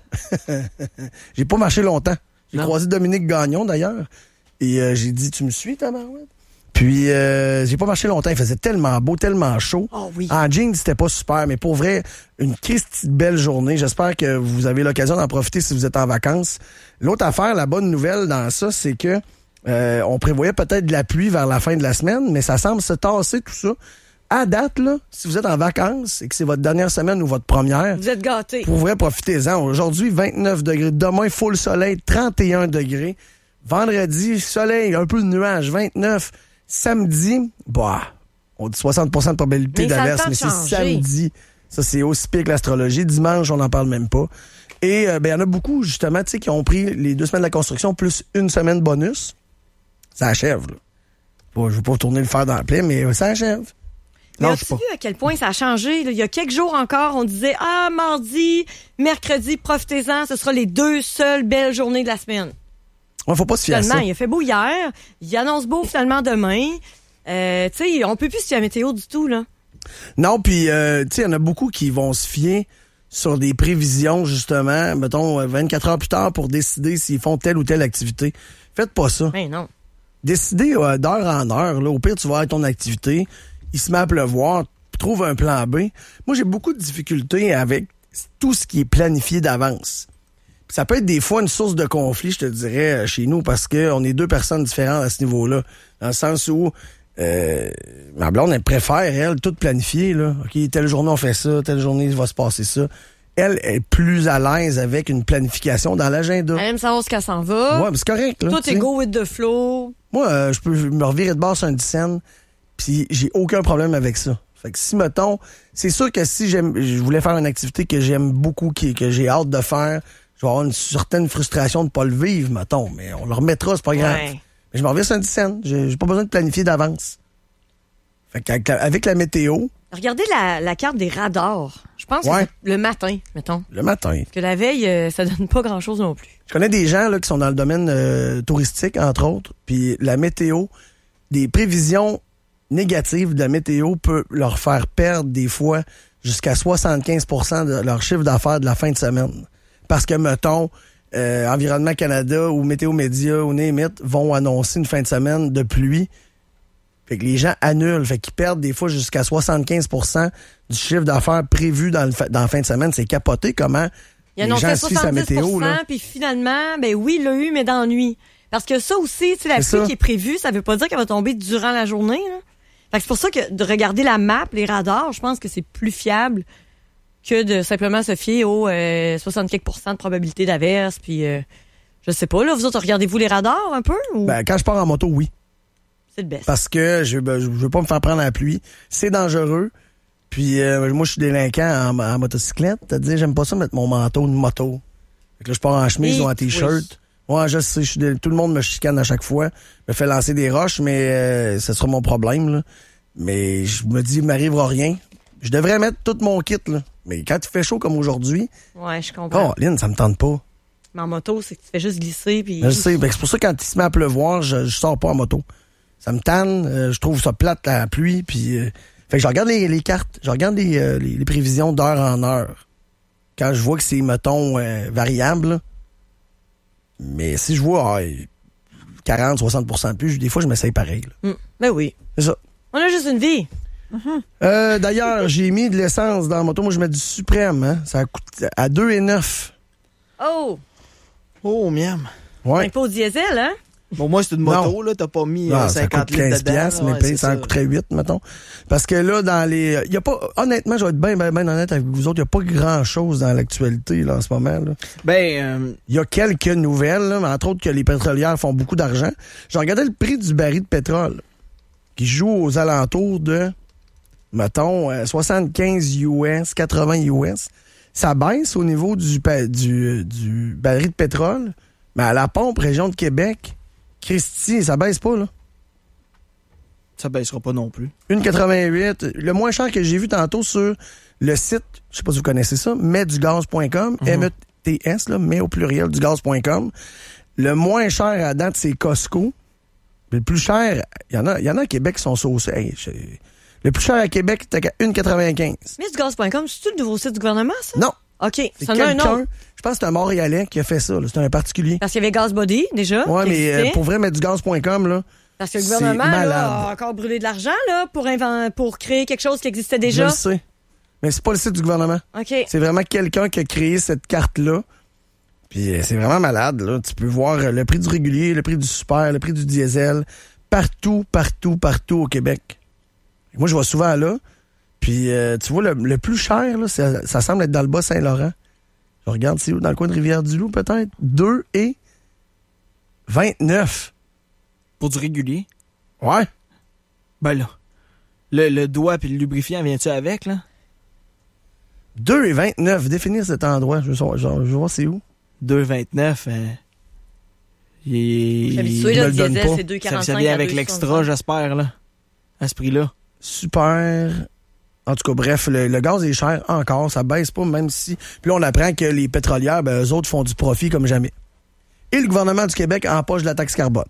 J'ai pas marché longtemps. J'ai Non. croisé Dominique Gagnon, d'ailleurs. Et euh, j'ai dit, tu me suis, ta marouette? Puis, euh, j'ai pas marché longtemps. Il faisait tellement beau, tellement chaud. Oh oui. En jeans, c'était pas super, mais pour vrai, une christie de belle journée. J'espère que vous avez l'occasion d'en profiter si vous êtes en vacances. L'autre affaire, la bonne nouvelle dans ça, c'est que euh, on prévoyait peut-être de la pluie vers la fin de la semaine, mais ça semble se tasser tout ça. À date, là, si vous êtes en vacances et que c'est votre dernière semaine ou votre première, Vous êtes gâtés. pour vrai, profitez-en. Aujourd'hui, vingt-neuf degrés. Demain, full soleil, trente et un degrés. Vendredi, soleil, un peu de nuages, vingt-neuf. Samedi, bah, on dit soixante pour cent de probabilité Mais ça a le d'averse, temps mais de c'est changer. samedi. Ça, c'est aussi pire que l'astrologie. Dimanche, on n'en parle même pas. Et euh, ben, il y en a beaucoup, justement, tu sais, qui ont pris les deux semaines de la construction plus une semaine bonus. Ça achève, là. Bon, je veux pas tourner le fer dans la plaie, mais ça achève. Mais Non, as-tu c'est pas. vu à quel point ça a changé? Là? Il y a quelques jours encore, on disait « Ah, mardi, mercredi, profitez-en, ce sera les deux seules belles journées de la semaine. Ouais, faut pas » se fier à Finalement, ça. il a fait beau hier, il annonce beau finalement demain. Euh, tu sais, on peut plus se fier à la météo du tout, là. Non, puis, euh, tu sais, il y en a beaucoup qui vont se fier sur des prévisions, justement, mettons, vingt-quatre heures plus tard pour décider s'ils font telle ou telle activité. Faites pas ça. Ben non. Décidez euh, d'heure en heure. Là. Au pire, tu vas avoir ton activité. Il se met à pleuvoir. Trouve un plan B. Moi, j'ai beaucoup de difficultés avec tout ce qui est planifié d'avance. Puis ça peut être des fois une source de conflit, je te dirais, chez nous, parce qu'on est deux personnes différentes à ce niveau-là. Dans le sens où euh, ma blonde, elle préfère, elle, tout planifier. Là. OK, telle journée, on fait ça. Telle journée, il va se passer ça. Elle est plus à l'aise avec une planification dans l'agenda. Elle aime savoir ce qu'elle s'en va. Ouais, mais c'est correct. Là, Tout tu est sais. go with the flow. Moi, euh, je peux me revirer de bord sur un dix cents, puis j'ai aucun problème avec ça. Fait que si, mettons, c'est sûr que si j'aime, je voulais faire une activité que j'aime beaucoup, qui, que j'ai hâte de faire, je vais avoir une certaine frustration de pas le vivre, mettons, mais on le remettra, c'est pas grave. Ouais. Mais je me reviens sur un dix cents. J'ai, j'ai pas besoin de planifier d'avance. Fait qu'avec la, avec la météo, Regardez la, la carte des radars. Je pense Ouais. que c'est le matin, mettons. le matin. Parce que la veille, euh, ça donne pas grand-chose non plus. Je connais des gens là, qui sont dans le domaine euh, touristique, entre autres, puis la météo, des prévisions négatives de la météo peut leur faire perdre des fois jusqu'à soixante-quinze pour cent de leur chiffre d'affaires de la fin de semaine. Parce que, mettons, euh, Environnement Canada ou Météo Média ou Némit vont annoncer une fin de semaine de pluie. Fait que les gens annulent. Fait qu'ils perdent des fois jusqu'à soixante-quinze pour cent du chiffre d'affaires prévu dans, le fa- dans la fin de semaine. C'est capoté comment Il les annonçait gens se fient sa soixante-dix pour cent, météo. Là. puis finalement, ben oui, il l'a eu, mais dans la nuit. Parce que ça aussi, tu sais, la C'est pluie ça. qui est prévue, ça veut pas dire qu'elle va tomber durant la journée. Là. Fait que c'est pour ça que de regarder la map, les radars, je pense que c'est plus fiable que de simplement se fier aux euh, soixante-quinze pour cent de probabilité d'averse. Puis, euh, je sais pas, là, vous autres, regardez-vous les radars un peu? Ou... Ben, quand je pars en moto, oui. c'est le best. Parce que je, ben, je veux pas me faire prendre la pluie. C'est dangereux. Puis euh, moi, je suis délinquant en, en motocyclette. C'est-à-dire, j'aime pas ça mettre mon manteau de moto. Fait que là, je pars en chemise Et- ou en t-shirt. oui. Ouais, je sais, je suis dé- tout le monde me chicane à chaque fois. Me fait lancer des roches, mais euh, ce sera mon problème. Là. Mais je me dis, il m'arrivera rien. Je devrais mettre tout mon kit, là. Mais quand il fait chaud comme aujourd'hui... Ouais, je comprends. Oh, Lynn, ça me tente pas. Mais en moto, c'est que tu fais juste glisser. Puis... Je sais. Ben, c'est pour ça que quand il se met à pleuvoir, je, je sors pas en moto. Ça me tanne. Euh, je trouve ça plate, la pluie. Puis, euh, fait que je regarde les, les cartes. Je regarde les, euh, les, les prévisions d'heure en heure. Quand je vois que c'est, mettons, euh, variable. Là. Mais si je vois ah, quarante à soixante pour cent de plus, des fois, je m'essaye pareil. Là. Mm. Ben oui. C'est ça. On a juste une vie. Mm-hmm. Euh, d'ailleurs, j'ai mis de l'essence dans la moto. Moi, je mets du suprême. Hein? Ça coûte à deux virgule neuf. Oh! Oh, miam. Ouais. C'est pas au diesel, hein? Bon, moi, c'est une moto, là. T'as pas mis non, euh, cinquante litres dedans. Piastres, mais ouais, paye, ça en coûterait huit, mettons. Parce que là, dans les... Y a pas, honnêtement, je vais être bien, bien, bien honnête avec vous autres, il n'y a pas grand-chose dans l'actualité, là, en ce moment, là. Ben... Il euh... y a quelques nouvelles, là, mais entre autres que les pétrolières font beaucoup d'argent. J'ai regardé le prix du baril de pétrole, qui joue aux alentours de, mettons, euh, soixante-quinze U S, quatre-vingts U S. Ça baisse au niveau du, du, du baril de pétrole, mais à la pompe, région de Québec, Christy, ça baisse pas, là. Ça baissera pas non plus. une virgule quatre-vingt-huit. Le moins cher que j'ai vu tantôt sur le site, je sais pas si vous connaissez ça, mais du gaz point com, mm-hmm. M E T S, là, mais au pluriel, du gaz point com. Le moins cher à date, c'est Costco. Le plus cher, il y en a, il y en a à Québec qui sont saucés. Hey, je... Le plus cher à Québec, c'est à une virgule quatre-vingt-quinze. Mais du gaz point com, c'est-tu le nouveau site du gouvernement, ça? Non. OK. C'est ça en a un autre. Je pense que c'est un Montréalais qui a fait ça. C'est un particulier. Parce qu'il y avait Gazbody, déjà. Oui, mais euh, pour vrai, mettre du gaz point com, là. Parce que le gouvernement là, a encore brûlé de l'argent là, pour, invent... pour créer quelque chose qui existait déjà. Je le sais. Mais c'est pas le site du gouvernement. OK. C'est vraiment quelqu'un qui a créé cette carte-là. Puis c'est vraiment malade, là. Tu peux voir le prix du régulier, le prix du super, le prix du diesel. Partout, partout, partout au Québec. Moi, je vais souvent là. Puis, euh, tu vois, le, le plus cher, là, ça, ça semble être dans le Bas-Saint-Laurent. Je regarde, c'est où? Dans le coin de Rivière-du-Loup, peut-être? deux et vingt-neuf. Pour du régulier? Ouais. Ben là, le, le doigt puis le lubrifiant, viens-tu avec, là? deux et vingt-neuf. Définir cet endroit. Je veux, je, je veux voir c'est où. deux virgule vingt-neuf. Euh, il, je suis habitué, le diesel, c'est deux virgule quarante-cinq. Ça, ça vient avec l'extra, j'espère, là. À ce prix-là. Super. En tout cas, bref, le, le gaz est cher encore. Ça baisse pas, même si... Puis là, on apprend que les pétrolières, ben, eux autres font du profit comme jamais. Et le gouvernement du Québec empoche de la taxe carbone.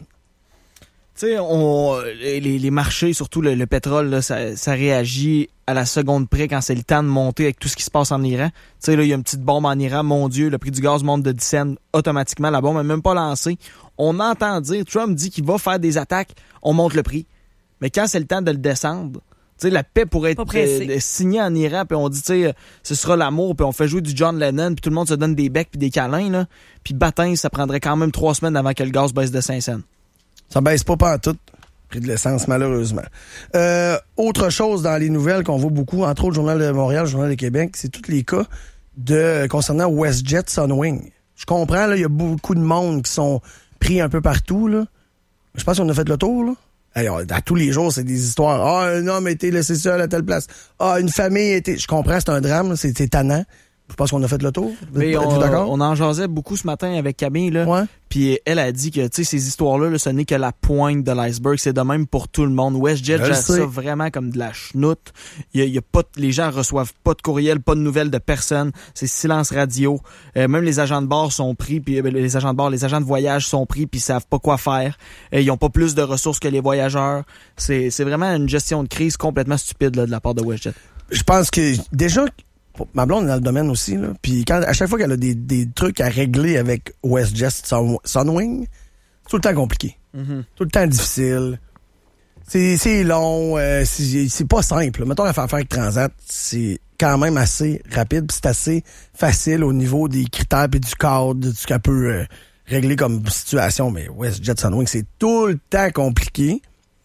Tu sais, on, les, les marchés, surtout le, le pétrole, là, ça, ça réagit à la seconde près quand c'est le temps de monter avec tout ce qui se passe en Iran. Tu sais, là, il y a une petite bombe en Iran, mon Dieu, le prix du gaz monte de dix cents automatiquement. La bombe n'est même pas lancée. On entend dire, Trump dit qu'il va faire des attaques, on monte le prix. Mais quand c'est le temps de le descendre, tu sais, la paix pourrait être euh, signée en Iran, puis on dit, tu sais, ce sera l'amour, puis on fait jouer du John Lennon, puis tout le monde se donne des becs puis des câlins, là. Puis baptême, ça prendrait quand même trois semaines avant que le gaz baisse de cinq cents. Ça baisse pas pantoute, le prix de l'essence, malheureusement. Euh, autre chose dans les nouvelles qu'on voit beaucoup, entre autres le Journal de Montréal, le Journal de Québec, c'est tous les cas de concernant WestJet Sunwing. Je comprends, là, il y a beaucoup de monde qui sont pris un peu partout, là. Je pense qu'on a fait le tour, là. Alors, à tous les jours, c'est des histoires. Ah, un homme a été laissé seul à telle place. Ah, une famille a été... Je comprends, c'est un drame, c'est, c'est tannant. Je pense qu'on a fait le tour. Mais on, Êtes-vous d'accord? On en jasait beaucoup ce matin avec Camille, là. Ouais. Puis elle a dit que, tu sais, ces histoires-là, là, ce n'est que la pointe de l'iceberg. C'est de même pour tout le monde. WestJet gère ça vraiment comme de la chenoute. Il y a, il y a pas de, les gens reçoivent pas de courriel, pas de nouvelles de personne. C'est silence radio. Euh, même les agents de bord sont pris, puis euh, les agents de bord, les agents de voyage sont pris, puis ils savent pas quoi faire. Euh, ils ont pas plus de ressources que les voyageurs. C'est, c'est vraiment une gestion de crise complètement stupide là, de la part de WestJet. Je pense que déjà... Ma blonde est dans le domaine aussi, là. Puis quand, à chaque fois qu'elle a des, des trucs à régler avec WestJet Sunwing, c'est tout le temps compliqué. Mm-hmm. Tout le temps difficile. C'est, c'est long, euh, c'est, c'est pas simple. Mettons la faire avec Transat, c'est quand même assez rapide, puis c'est assez facile au niveau des critères et du cadre, de ce qu'elle peut euh, régler comme situation. Mais WestJet Sunwing, c'est tout le temps compliqué.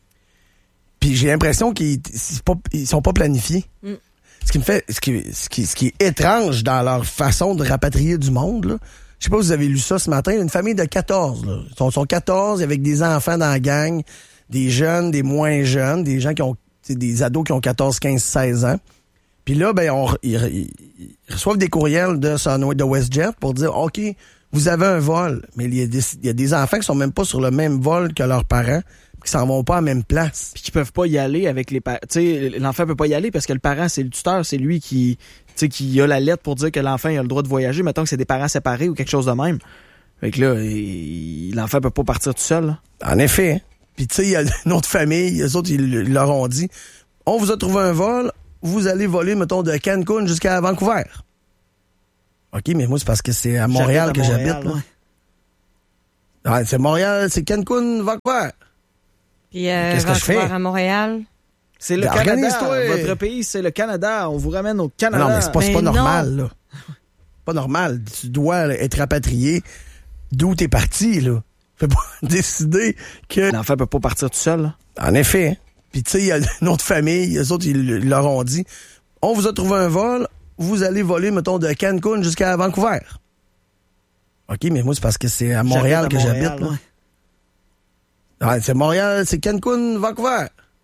Puis j'ai l'impression qu'ils pas, ils sont pas planifiés. Mm. Ce qui me fait, ce qui, ce qui, ce qui est étrange dans leur façon de rapatrier du monde, là. Je sais pas si vous avez lu ça ce matin, une famille de quatorze, là. Ils sont, sont quatorze avec des enfants dans la gang, des jeunes, des moins jeunes, des gens qui ont, des ados qui ont quatorze, quinze, seize ans. Puis là, ben, on, ils, ils reçoivent des courriels de Sunwing, de WestJet pour dire, OK, vous avez un vol, mais il y a des, il y a des enfants qui sont même pas sur le même vol que leurs parents, qui s'en vont pas à la même place. Puis qui peuvent pas y aller avec les parents. Tu sais, l'enfant peut pas y aller parce que le parent, c'est le tuteur, c'est lui qui, tu sais, qui a la lettre pour dire que l'enfant il a le droit de voyager. Mettons que c'est des parents séparés ou quelque chose de même. Fait que là, il, l'enfant peut pas partir tout seul. Là. En effet. Puis tu sais, il y a une autre famille, les autres, ils, ils leur ont dit, on vous a trouvé un vol, vous allez voler, mettons, de Cancun jusqu'à Vancouver. OK, mais moi, c'est parce que c'est à Montréal que Montréal, j'habite. Là. Ouais. Ouais, c'est Montréal, c'est Cancun, Vancouver. Puis euh, Qu'est-ce que je fais? à Montréal. C'est le Canada. Votre pays, c'est le Canada. On vous ramène au Canada. Non, mais c'est pas, c'est pas Mais normal, là. Pas normal. Tu dois là, être rapatrié d'où t'es parti, là. Fais pas décider que... L'enfant peut pas partir tout seul. Là. En effet. Puis tu sais, il y a une autre famille, les autres, ils, ils leur ont dit, on vous a trouvé un vol, vous allez voler, mettons, de Cancun jusqu'à Vancouver. OK, mais moi, c'est parce que c'est à Montréal que j'habite. Là. Ouais. Ouais, c'est Montréal, c'est Cancun, Vancouver.